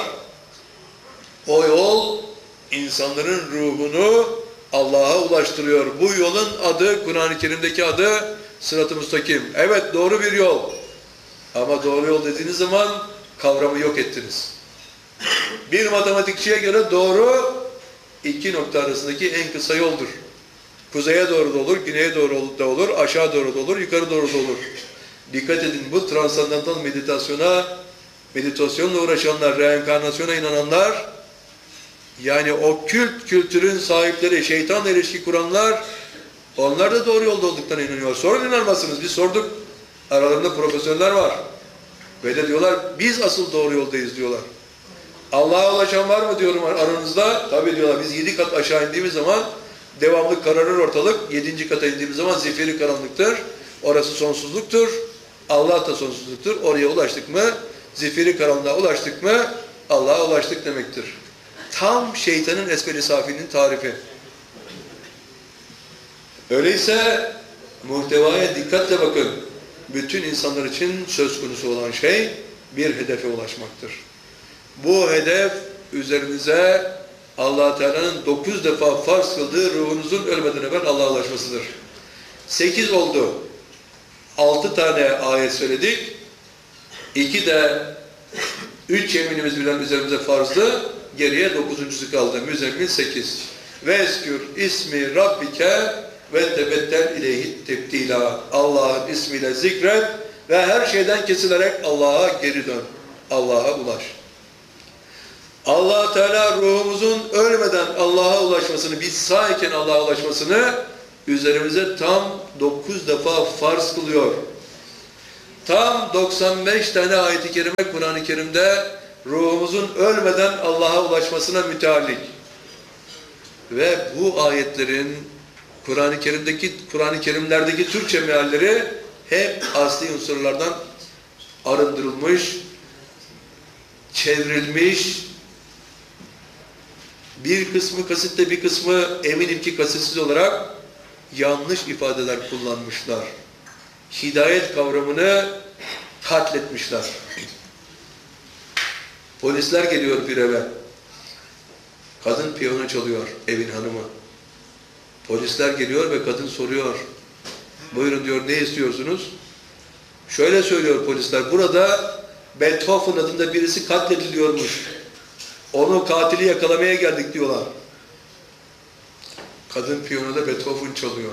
O yol insanların ruhunu Allah'a ulaştırıyor. Bu yolun adı, Kur'an-ı Kerim'deki adı sırat-ı müstakim. Evet, doğru bir yol. Ama doğru yol dediğiniz zaman kavramı yok ettiniz. Bir matematikçiye göre doğru iki nokta arasındaki en kısa yoldur. Kuzeye doğru da olur, güneye doğru da olur, aşağı doğru da olur, yukarı doğru da olur. Dikkat edin, bu transandantal meditasyona, meditasyonla uğraşanlar, reenkarnasyona inananlar, yani o kült kültürün sahipleri, şeytanla ilişki kuranlar, onlar da doğru yolda olduklarına inanıyor. Sorun inanmazsınız, biz sorduk. Aralarında profesörler var. Ve de diyorlar, biz asıl doğru yoldayız diyorlar. Allah'a ulaşan var mı diyorum aranızda? Tabii diyorlar, biz yedi kat aşağı indiğimiz zaman devamlı kararır ortalık. Yedinci kata indiğimiz zaman zifiri karanlıktır. Orası sonsuzluktur. Allah da sonsuzluktur. Oraya ulaştık mı, zifiri karanlığa ulaştık mı, Allah'a ulaştık demektir. Tam şeytanın esfel-i safinin tarifi. Öyleyse muhtevaya dikkatle bakın. Bütün insanlar için söz konusu olan şey bir hedefe ulaşmaktır. Bu hedef üzerinize Allah Teala'nın dokuz defa farz kıldığı ruhunuzun ölmeden evvel Allah'a ulaşmasıdır. Sekiz oldu. Altı tane ayet söyledik. İki de üç yeminimiz bilen üzerimize farzdı. Geriye dokuzuncusu kaldı. Müzzemmil sekiz. Vezkür ismi rabbike ve tebettel ileyhi tebdila. Allah'ın ismiyle zikret ve her şeyden kesilerek Allah'a geri dön. Allah'a ulaş. Allah Teala ruhumuzun ölmeden Allah'a ulaşmasını, biz sağ iken Allah'a ulaşmasını üzerimize tam dokuz defa farz kılıyor. Tam doksan beş tane ayet-i kerime Kur'an-ı Kerim'de ruhumuzun ölmeden Allah'a ulaşmasına müteallik. Ve bu ayetlerin Kur'an-ı Kerim'deki Kur'an-ı Kerimlerdeki Türkçe mealleri hep asli unsurlardan arındırılmış, çevrilmiş, bir kısmı kasitte bir kısmı eminim ki kasitsiz olarak yanlış ifadeler kullanmışlar. Hidayet kavramını katletmişler. Polisler geliyor bir eve. Kadın piyano çalıyor, evin hanımı. Polisler geliyor ve kadın soruyor. Buyurun diyor, ne istiyorsunuz? Şöyle söylüyor polisler, burada Beethoven adında birisi katlediliyormuş. Onu, katili yakalamaya geldik diyorlar. Kadın piyanoda Beethoven çalıyor.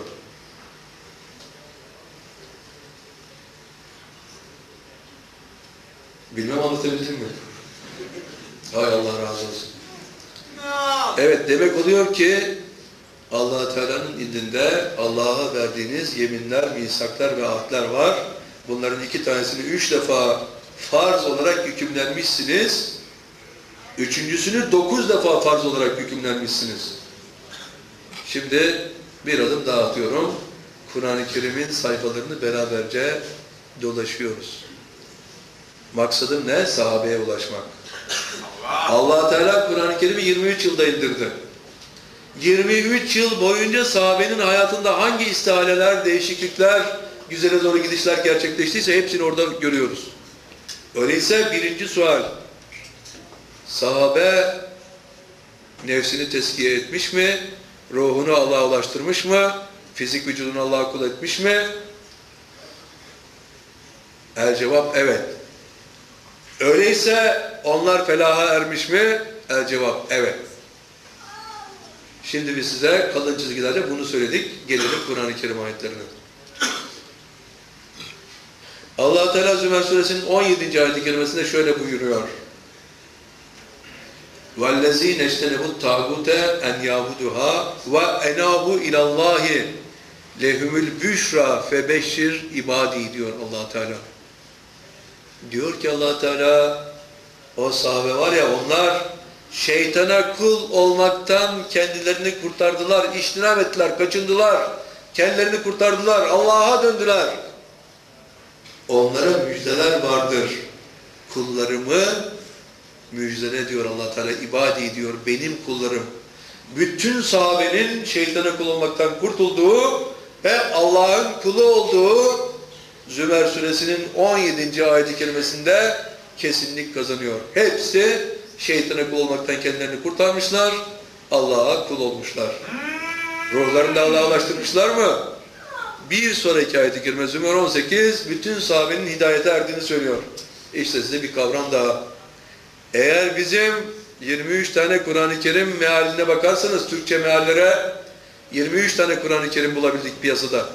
Bilmem anlatabildim mi? Hay Allah razı olsun. Evet, demek oluyor ki Allah Teala'nın indinde Allah'a verdiğiniz yeminler, misaklar ve ahdler var. Bunların iki tanesini üç defa farz olarak hükümlenmişsiniz. Üçüncüsünü dokuz defa farz olarak hükümlenmişsiniz. Şimdi bir adım daha atıyorum. Kur'an-ı Kerim'in sayfalarını beraberce dolaşıyoruz. Maksadım ne? Sahabeye ulaşmak. Allah Teala Kur'an-ı Kerim'i yirmi üç yılda indirdi. yirmi üç yıl boyunca sahabenin hayatında hangi istihaleler, değişiklikler, güzele doğru gidişler gerçekleştiyse hepsini orada görüyoruz. Öyleyse birinci sual, sahabe nefsini teskiye etmiş mi? Ruhunu Allah'a ulaştırmış mı? Fizik vücudunu Allah'a kul etmiş mi? El cevap evet. Öyleyse onlar felaha ermiş mi? El cevap evet. Şimdi biz size kalın çizgilerle bunu söyledik. Gelelim Kur'an-ı Kerim ayetlerine. Allah Teala Zümer suresinin on yedinci ayet-i kerimesinde şöyle buyuruyor. وَالَّذ۪ينَ اَجْتَنَبُوا التَّاغُوتَ اَنْ يَعْبُدُهَا وَاَنَابُوا اِلَى اللّٰهِ لَهُمُ الْبُشْرَى فَبَشِّرْ ibadi diyor Allah Teala. Diyor ki Allah Teala, o sahabe var ya, onlar şeytana kul olmaktan kendilerini kurtardılar, iştinab ettiler, kaçındılar, kendilerini kurtardılar, Allah'a döndüler. Onlara müjdeler vardır. Kullarımı müjdele diyor Allah Teala, ibadi diyor, benim kullarım. Bütün sahabenin şeytana kul olmaktan kurtulduğu ve Allah'ın kulu olduğu Zümer suresinin on yedinci ayet-i kerimesinde kesinlik kazanıyor. Hepsi şeytana kul olmaktan kendilerini kurtarmışlar, Allah'a kul olmuşlar. Ruhlarını da Allah'a ulaştırmışlar mı? Bir sonraki ayet-i kerime Zümer on sekiz, bütün sahabenin hidayete erdiğini söylüyor. İşte size bir kavram daha. Eğer bizim yirmi üç tane Kur'an-ı Kerim mealine bakarsanız, Türkçe meallere yirmi üç tane Kur'an-ı Kerim bulabildik piyasada.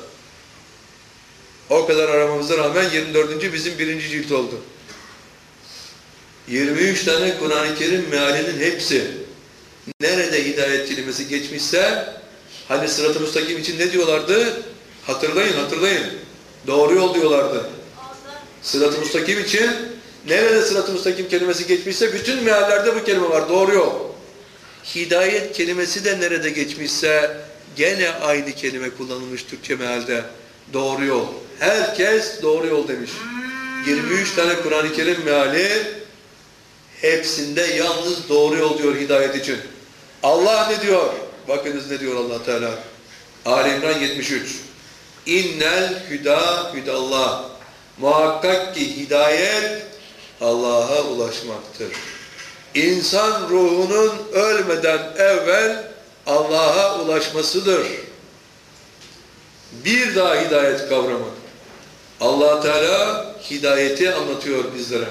O kadar aramamıza rağmen yirmi dördüncü bizim birinci cilt oldu. yirmi üç tane Kur'an-ı Kerim mealinin hepsi nerede hidayet kelimesi geçmişse, hani sırat-ı müstakim için ne diyorlardı? Hatırlayın, hatırlayın. Doğru yol diyorlardı. Sırat-ı müstakim için nerede sırat-ı müstakim kelimesi geçmişse bütün meallerde bu kelime var. Doğru yol. Hidayet kelimesi de nerede geçmişse gene aynı kelime kullanılmış Türkçe mealde. Doğru yol. Herkes doğru yol demiş. yirmi üç tane Kur'an-ı Kerim meali hepsinde yalnız doğru yol diyor hidayet için. Allah ne diyor? Bakınız ne diyor Allah Teala. Ali İmran yetmiş üç. İnnel hüda hüdallah. Muhakkak ki hidayet Allah'a ulaşmaktır. İnsan ruhunun ölmeden evvel Allah'a ulaşmasıdır. Bir daha hidayet kavramı. Allah Teala hidayeti anlatıyor bizlere.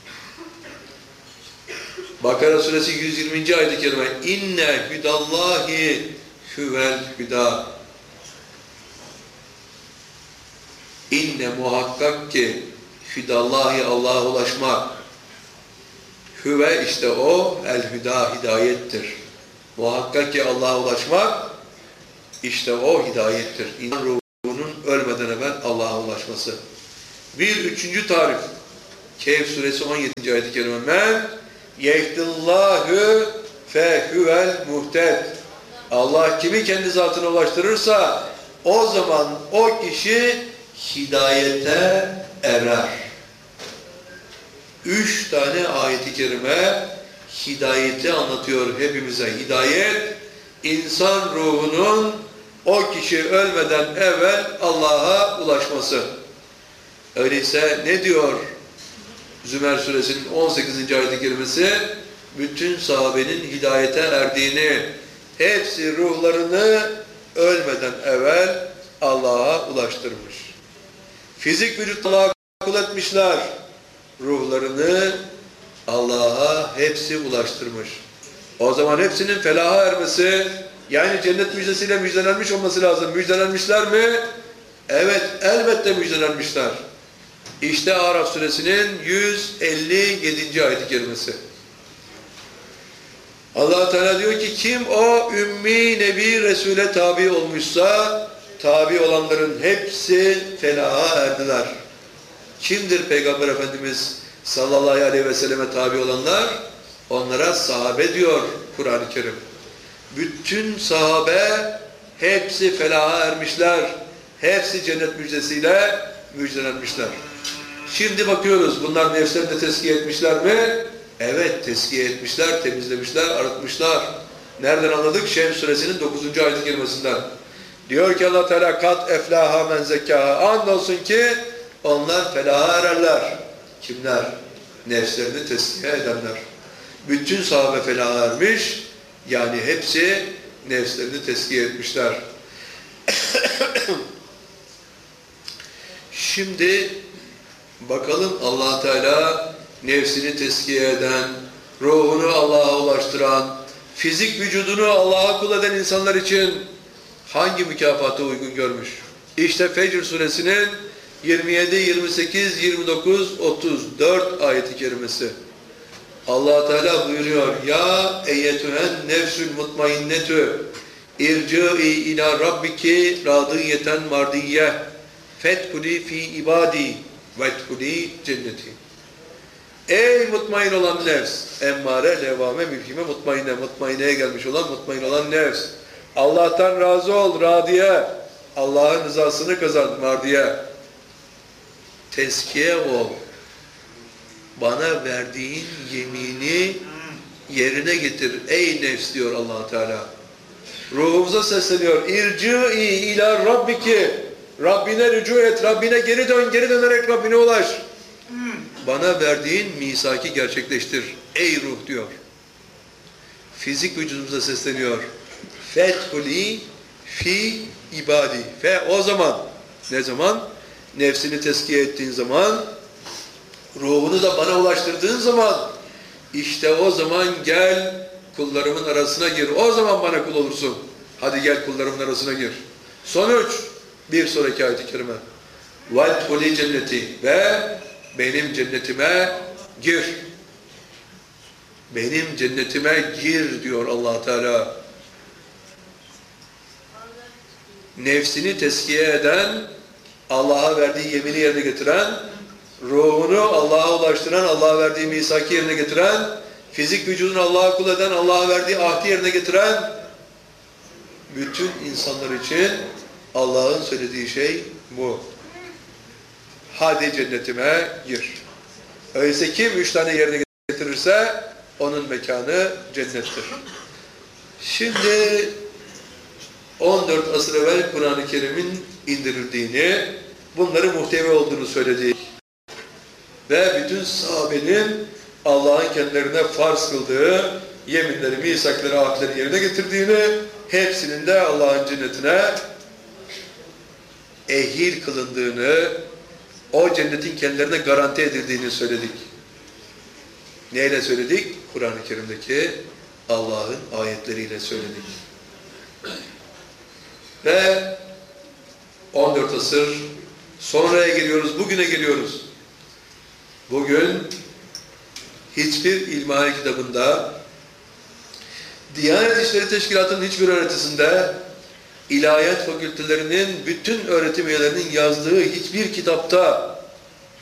Bakara suresi yüz yirminci ayet-i kerime. İnne hüdallahi huvel hüda. İnne muhakkak ki hüdallahi Allah'a ulaşmak. Hüve işte o el hüda hidayettir. Muhakkak ki Allah'a ulaşmak işte o hidayettir. İnsan ruhunun ölmeden evvel Allah'a ulaşması. Bir üçüncü tarif. Kehf suresi on yedinci ayet-i kerime. Men yehdillâhü fehuvel muhted. Allah kimi kendi zatına ulaştırırsa o zaman o kişi hidayete erer. Üç tane ayet-i kerime hidayeti anlatıyor hepimize. Hidayet, insan ruhunun o kişi ölmeden evvel Allah'a ulaşması. Öyleyse ne diyor Zümer suresinin on sekizinci ayet-i kerimesi? Bütün sahabenin hidayete erdiğini, hepsi ruhlarını ölmeden evvel Allah'a ulaştırmış. Fizik vücutla kul etmişler. Ruhlarını Allah'a hepsi ulaştırmış. O zaman hepsinin felaha ermesi, yani cennet müjdesiyle müjdelenmiş olması lazım. Müjdelenmişler mi? Evet, elbette müjdelenmişler. İşte Araf suresinin yüz elli yedinci ayet-i kerimesi. Allah Teala diyor ki, kim o ümmi nebi Resul'e tabi olmuşsa, tabi olanların hepsi felaha erdiler. Kimdir Peygamber Efendimiz sallallahu aleyhi ve selleme tabi olanlar? Onlara sahabe diyor Kur'an-ı Kerim. Bütün sahabe hepsi felaha ermişler. Hepsi cennet müjdesiyle müjdelenmişler. Şimdi bakıyoruz, bunlar nefslerini de tezkiye etmişler mi? Evet, tezkiye etmişler, temizlemişler, arıtmışlar. Nereden anladık? Şems suresinin dokuzuncu ayet-i kerimesinden. Diyor ki Allah Teala, kat eflaha men zekkaha. Andolsun ki onlar felaha ererler. Kimler? Nefslerini tezkiye edenler. Bütün sahabe felaha ermiş, yani hepsi nefslerini tezkiye etmişler. Şimdi bakalım, Allah Teala nefsini tezkiye eden, ruhunu Allah'a ulaştıran, fizik vücudunu Allah'a kul eden insanlar için hangi mükafata uygun görmüş? İşte Fecr suresinin yirmi yedi, yirmi sekiz, yirmi dokuz, otuz dört ayet-i kerimesi. Allah Teala buyuruyor: ya eyyetühen nefsül mutmainnetü irci'i ila rabbiki radiyeten mardiyye fethuli fi ibadi vethuli cenneti. Ey mutmain olan nefs, emmare, levame, mülhime, mutmainne, mutmaineye gelmiş olan, mutmain olan nefs. Allah'tan razı ol, radiye. Allah'ın rızasını kazan, mardiye. Tezkiye ol. Bana verdiğin yemini yerine getir ey nefs diyor Allah Teala. Ruhumuza sesleniyor. İrci'i ila rabbiki. Rabbine rücu et, Rabbine geri dön, geri dönerek Rabbine ulaş. Bana verdiğin misaki gerçekleştir ey ruh diyor. Fizik vücudumuza sesleniyor. Fethuli fi ibadi. Fe o zaman, ne zaman? Nefsini tezkiye ettiğin zaman, ruhunu da bana ulaştırdığın zaman, işte o zaman gel kullarımın arasına gir. O zaman bana kul olursun. Hadi gel kullarımın arasına gir. Sonuç, bir sonraki ayet-i kerime. وَالْتُولِ cenneti ve benim cennetime gir. Benim cennetime gir diyor Allah Teala. Nefsini tezkiye eden, Allah'a verdiği yemini yerine getiren, ruhunu Allah'a ulaştıran, Allah'a verdiği misaki yerine getiren, fizik vücudunu Allah'a kul eden, Allah'a verdiği ahdi yerine getiren, bütün insanlar için Allah'ın söylediği şey bu. Hadi cennetime gir. Öyleyse kim üç tane yerine getirirse onun mekanı cennettir. Şimdi on dört asır evvel Kur'an-ı Kerim'in indirildiğini, bunları muhtevi olduğunu söyledik. Ve bütün sahabenin Allah'ın kendilerine farz kıldığı yeminleri, misakları, ahdleri yerine getirdiğini, hepsinin de Allah'ın cennetine ehil kılındığını, o cennetin kendilerine garanti edildiğini söyledik. Neyle söyledik? Kur'an-ı Kerim'deki Allah'ın ayetleriyle söyledik. Ve on dört asır sonraya geliyoruz, bugüne geliyoruz. Bugün hiçbir ilmihal kitabında, Diyanet İşleri Teşkilatı'nın hiçbir öğretisinde, ilahiyat fakültelerinin bütün öğretim üyelerinin yazdığı hiçbir kitapta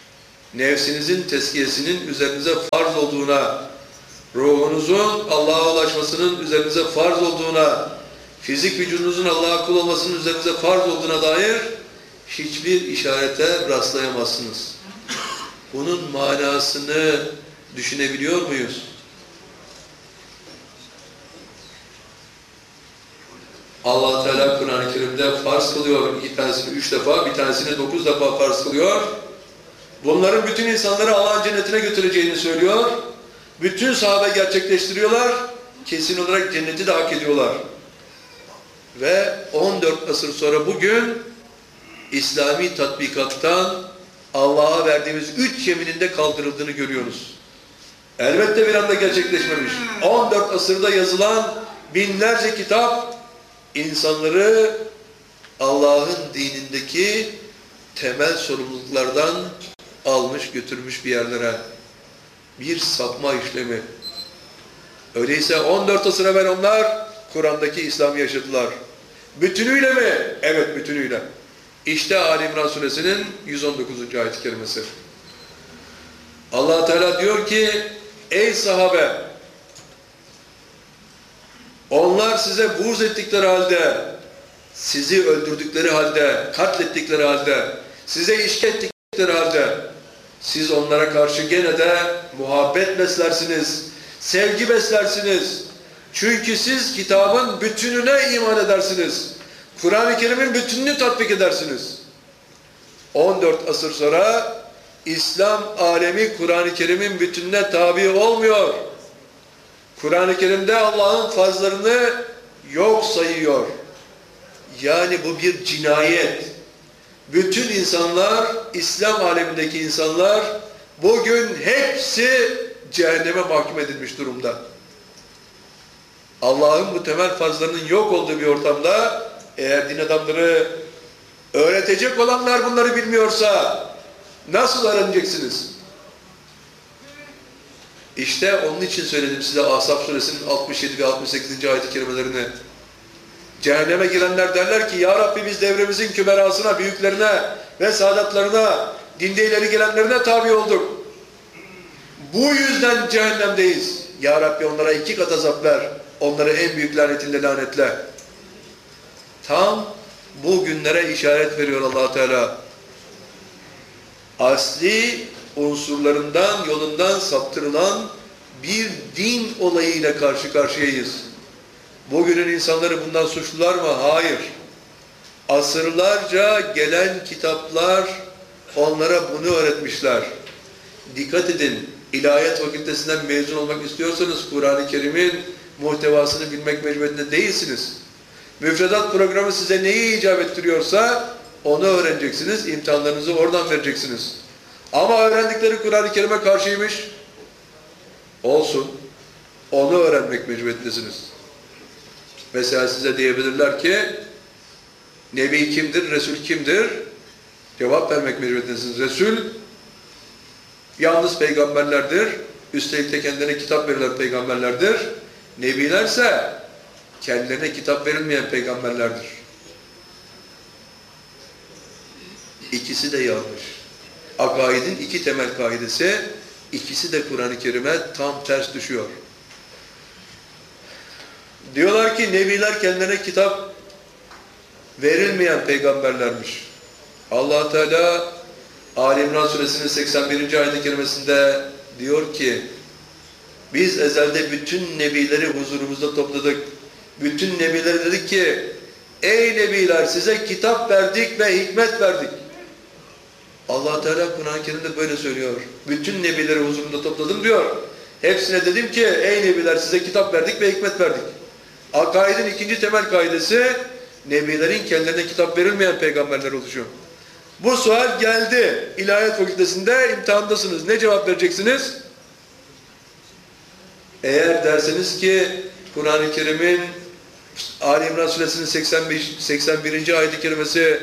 nefsinizin tezkiyesinin üzerinize farz olduğuna, ruhunuzun Allah'a ulaşmasının üzerinize farz olduğuna, fizik vücudunuzun Allah'a kul olmasının üzerinize farz olduğuna dair hiçbir işarete rastlayamazsınız. Bunun manasını düşünebiliyor muyuz? Allah Teala Kur'an-ı Kerim'de farz kılıyor. İki tanesini üç defa, bir tanesini dokuz defa farz kılıyor. Bunların bütün insanları Allah'ın cennetine götüreceğini söylüyor. Bütün sahabe gerçekleştiriyorlar. Kesin olarak cenneti de hak ediyorlar. Ve on dört asır sonra bugün İslami tatbikattan Allah'a verdiğimiz üç yeminin de kaldırıldığını görüyoruz. Elbette bir anda gerçekleşmemiş. on dört asırda yazılan binlerce kitap insanları Allah'ın dinindeki temel sorumluluklardan almış götürmüş bir yerlere. Bir sapma işlemi. Öyleyse on dört asır evvel onlar Kur'an'daki İslam'ı yaşadılar. Bütünüyle mi? Evet, bütünüyle. İşte Ali İmran Suresinin yüz on dokuzuncu ayet-i kerimesi. Allah Teala diyor ki: ey sahabe, onlar size buğz ettikleri halde, sizi öldürdükleri halde, katlettikleri halde, size işkence ettikleri halde, siz onlara karşı gene de muhabbet beslersiniz, sevgi beslersiniz. Çünkü siz kitabın bütününe iman edersiniz. Kur'an-ı Kerim'in bütününü tatbik edersiniz. on dört asır sonra İslam alemi Kur'an-ı Kerim'in bütününe tabi olmuyor. Kur'an-ı Kerim'de Allah'ın farzlarını yok sayıyor. Yani bu bir cinayet. Bütün insanlar, İslam alemindeki insanlar bugün hepsi cehenneme mahkum edilmiş durumda. Allah'ın bu temel farzlarının yok olduğu bir ortamda eğer din adamları öğretecek olanlar bunları bilmiyorsa nasıl öğreneceksiniz? İşte onun için söyledim size Ahzab suresinin altmış yedi ve altmış sekizinci ayet-i kerimelerini. Cehenneme girenler derler ki: ya Rabbi, biz devremizin kümerasına, büyüklerine ve saadatlarına, dinde ileri gelenlerine tabi olduk. Bu yüzden cehennemdeyiz. Ya Rabbi, onlara iki kat azap ver. Onları en büyük lanetinle lanetle. Tam bu günlere işaret veriyor Allah Teala. Asli unsurlarından, yolundan saptırılan bir din olayıyla karşı karşıyayız. Bugünün insanları bundan suçlular mı? Hayır. Asırlarca gelen kitaplar onlara bunu öğretmişler. Dikkat edin, ilahiyat fakültesinden mezun olmak istiyorsanız Kur'an-ı Kerim'in muhtevasını bilmek mecburiyetinde değilsiniz. Müfredat programı size neyi icap ettiriyorsa onu öğreneceksiniz, imtihanlarınızı oradan vereceksiniz. Ama öğrendikleri Kur'an-ı Kerim'e karşıymış. Olsun. Onu öğrenmek mecburiyetindesiniz. Mesela size diyebilirler ki Nebi kimdir, Resul kimdir? Cevap vermek mecburiyetindesiniz. Resul yalnız peygamberlerdir. Üstelik de kendilerine kitap verilen peygamberlerdir. Nebilerse kendilerine kitap verilmeyen peygamberlerdir. İkisi de yanlış. Akaidin iki temel kaidesi, ikisi de Kur'an-ı Kerim'e tam ters düşüyor. Diyorlar ki nebiler kendilerine kitap verilmeyen peygamberlermiş. Allah Teala Ali İmran Suresinin seksen birinci ayet-i kerimesinde diyor ki: biz ezelde bütün nebileri huzurumuzda topladık. Bütün nebilere dedik ki: ey nebiler, size kitap verdik ve hikmet verdik. Allah Teala Kur'an-ı Kerim'de böyle söylüyor. Bütün nebileri huzurumda topladım diyor. Hepsine dedim ki: ey nebiler, size kitap verdik ve hikmet verdik. Akaidin ikinci temel kaidesi, nebilerin kendilerine kitap verilmeyen peygamberler oluşuyor. Bu sual geldi. İlahiyat fakültesinde imtihandasınız. Ne cevap vereceksiniz? Eğer derseniz ki Kur'an-ı Kerim'in Ali İmran Suresinin seksen beş, seksen birinci ayet-i kerimesi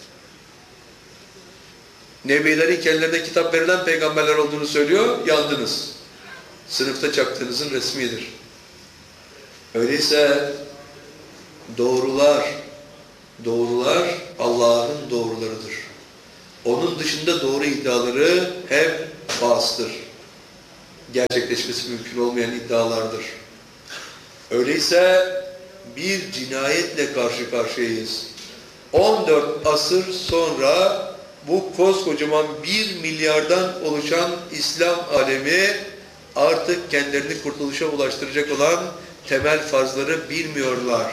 nebilerin kendilerine kitap verilen peygamberler olduğunu söylüyor, yandınız. Sınıfta çaktığınızın resmidir. Öyleyse doğrular, doğrular Allah'ın doğrularıdır. Onun dışında doğru iddiaları hep bastır. Gerçekleşmesi mümkün olmayan iddialardır. Öyleyse bir cinayetle karşı karşıyayız. on dört asır sonra bu koskocaman bir milyardan oluşan İslam alemi artık kendilerini kurtuluşa ulaştıracak olan temel farzları bilmiyorlar.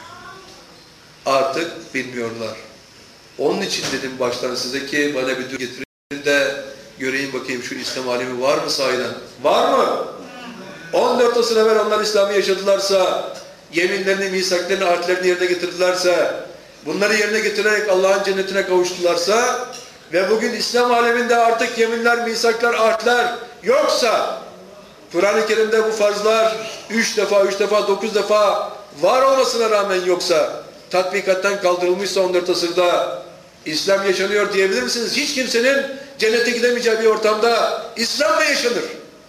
Artık bilmiyorlar. Onun için dedim baştan size ki bana bir dur getirin de göreyim bakayım şu İslam alemi var mı sahiden? Var mı? on dört asır evvel onlar İslam'ı yaşadılarsa, yeminlerini, misaklarını, ahdlerini yerine getirdilerse, bunları yerine getirerek Allah'ın cennetine kavuştularsa ve bugün İslam aleminde artık yeminler, misaklar, ahdler yoksa, Kur'an-ı Kerim'de bu farzlar üç defa, üç defa, dokuz defa var olmasına rağmen yoksa, tatbikattan kaldırılmışsa on dört asırda İslam yaşanıyor diyebilir misiniz? Hiç kimsenin cennete gidemeyeceği bir ortamda İslam mı yaşanır?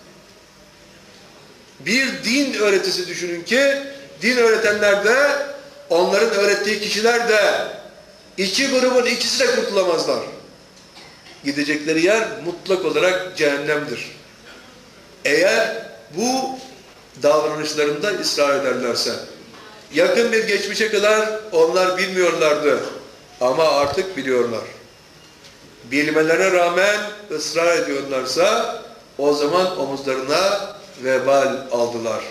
Bir din öğretisi düşünün ki, din öğretenler de, onların öğrettiği kişiler de, iki grubun ikisi de kurtulamazlar. Gidecekleri yer mutlak olarak cehennemdir. Eğer bu davranışlarında ısrar ederlerse, yakın bir geçmişe kadar onlar bilmiyorlardı ama artık biliyorlar. Bilmelerine rağmen ısrar ediyorlarsa o zaman omuzlarına vebal aldılar.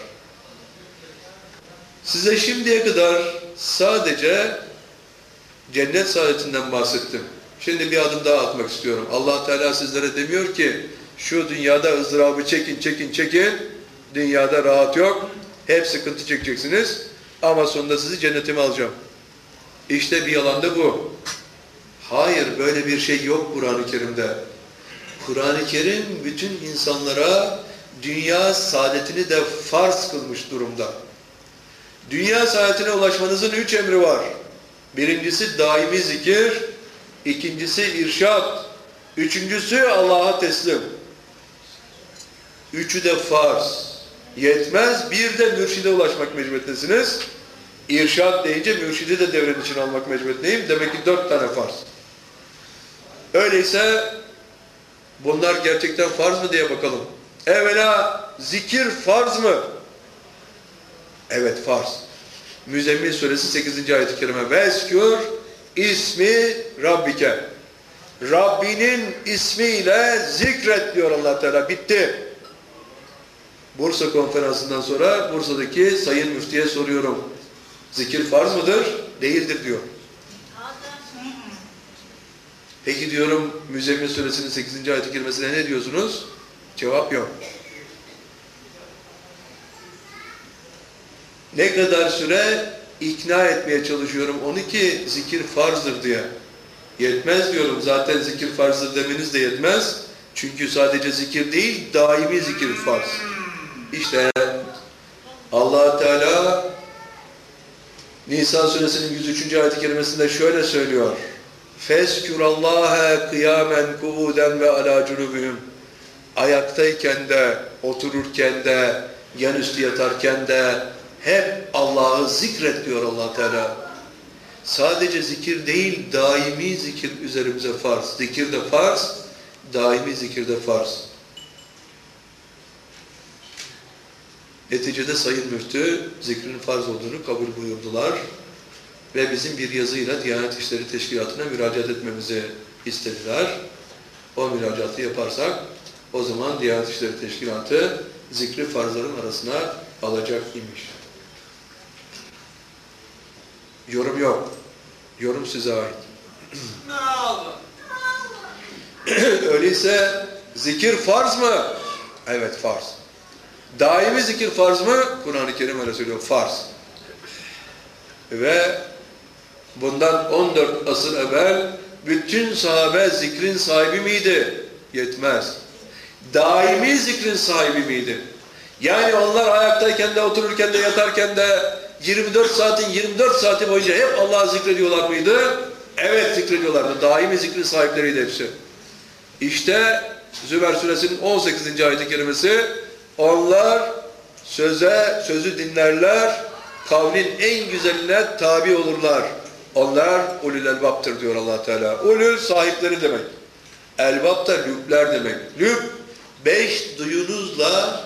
Size şimdiye kadar sadece cennet saadetinden bahsettim. Şimdi bir adım daha atmak istiyorum. Allah Teala sizlere demiyor ki şu dünyada ızdırabı çekin, çekin, çekin. Dünyada rahat yok. Hep sıkıntı çekeceksiniz. Ama sonunda sizi cennetime alacağım. İşte bir yalan da bu. Hayır, böyle bir şey yok Kur'an-ı Kerim'de. Kur'an-ı Kerim bütün insanlara dünya saadetini de farz kılmış durumda. Dünya saadetine ulaşmanızın üç emri var. Birincisi daimi zikir, ikincisi irşad, üçüncüsü Allah'a teslim. Üçü de farz. Yetmez, bir de mürşide ulaşmak mecburiyetindesiniz. İrşad deyince mürşidi de devrenin içine almak mecburiyetindeyim. Demek ki dört tane farz. Öyleyse bunlar gerçekten farz mı diye bakalım. Evvela zikir farz mı? Evet, farz. Müzzemmil suresi sekizinci ayet-i kerime. Veskür ismi Rabbike. Rabbinin ismiyle zikret diyor Allah Teala. Bitti. Bursa konferansından sonra Bursa'daki sayın müftiye soruyorum. Zikir farz mıdır? Değildir diyor. Peki diyorum Müzzemmil suresinin sekizinci ayet-i kerimesine ne diyorsunuz? Cevap yok. Ne kadar süre ikna etmeye çalışıyorum onu ki zikir farzdır diye. Yetmez diyorum. Zaten zikir farzdır demeniz de yetmez. Çünkü sadece zikir değil, daimi zikir farz. İşte Allah Teala Nisa suresinin yüz üçüncü ayet-i kerimesinde şöyle söylüyor. Feskurallaha kıyamen kuuden ve ala cunubihim. Ayaktayken de, otururken de, yanüstü yatarken de hep Allah'ı zikret diyor Allah Teala. Sadece zikir değil, daimi zikir üzerimize farz. Zikir de farz, daimi zikir de farz. Neticede Sayın Müftü zikrin farz olduğunu kabul buyurdular ve bizim bir yazıyla Diyanet İşleri Teşkilatı'na müracaat etmemizi istediler. O müracaatı yaparsak o zaman Diyanet İşleri Teşkilatı zikri farzların arasına alacak imiş. Yorum yok. Yorum size ait. Öyleyse zikir farz mı? Evet, farz. Daimi zikir farz mı? Kur'an-ı Kerim öyle söylüyor. Farz. Ve bundan on dört asır evvel bütün sahabe zikrin sahibi miydi? Yetmez. Daimi zikrin sahibi miydi? Yani onlar ayaktayken de, otururken de, yatarken de yirmi dört saatin yirmi dört saati boyunca hep Allah'ı zikrediyorlar mıydı? Evet, zikrediyorlardı. Daimi zikrin sahipleriydi hepsi. İşte Zümer suresinin on sekizinci ayet-i kerimesi, onlar söze, sözü dinlerler, kavlin en güzeline tabi olurlar. Onlar ulul elbaptır diyor Allah Teala. Ulul sahipleri demek. Elbap da lübler demek. Lüb, beş duyunuzla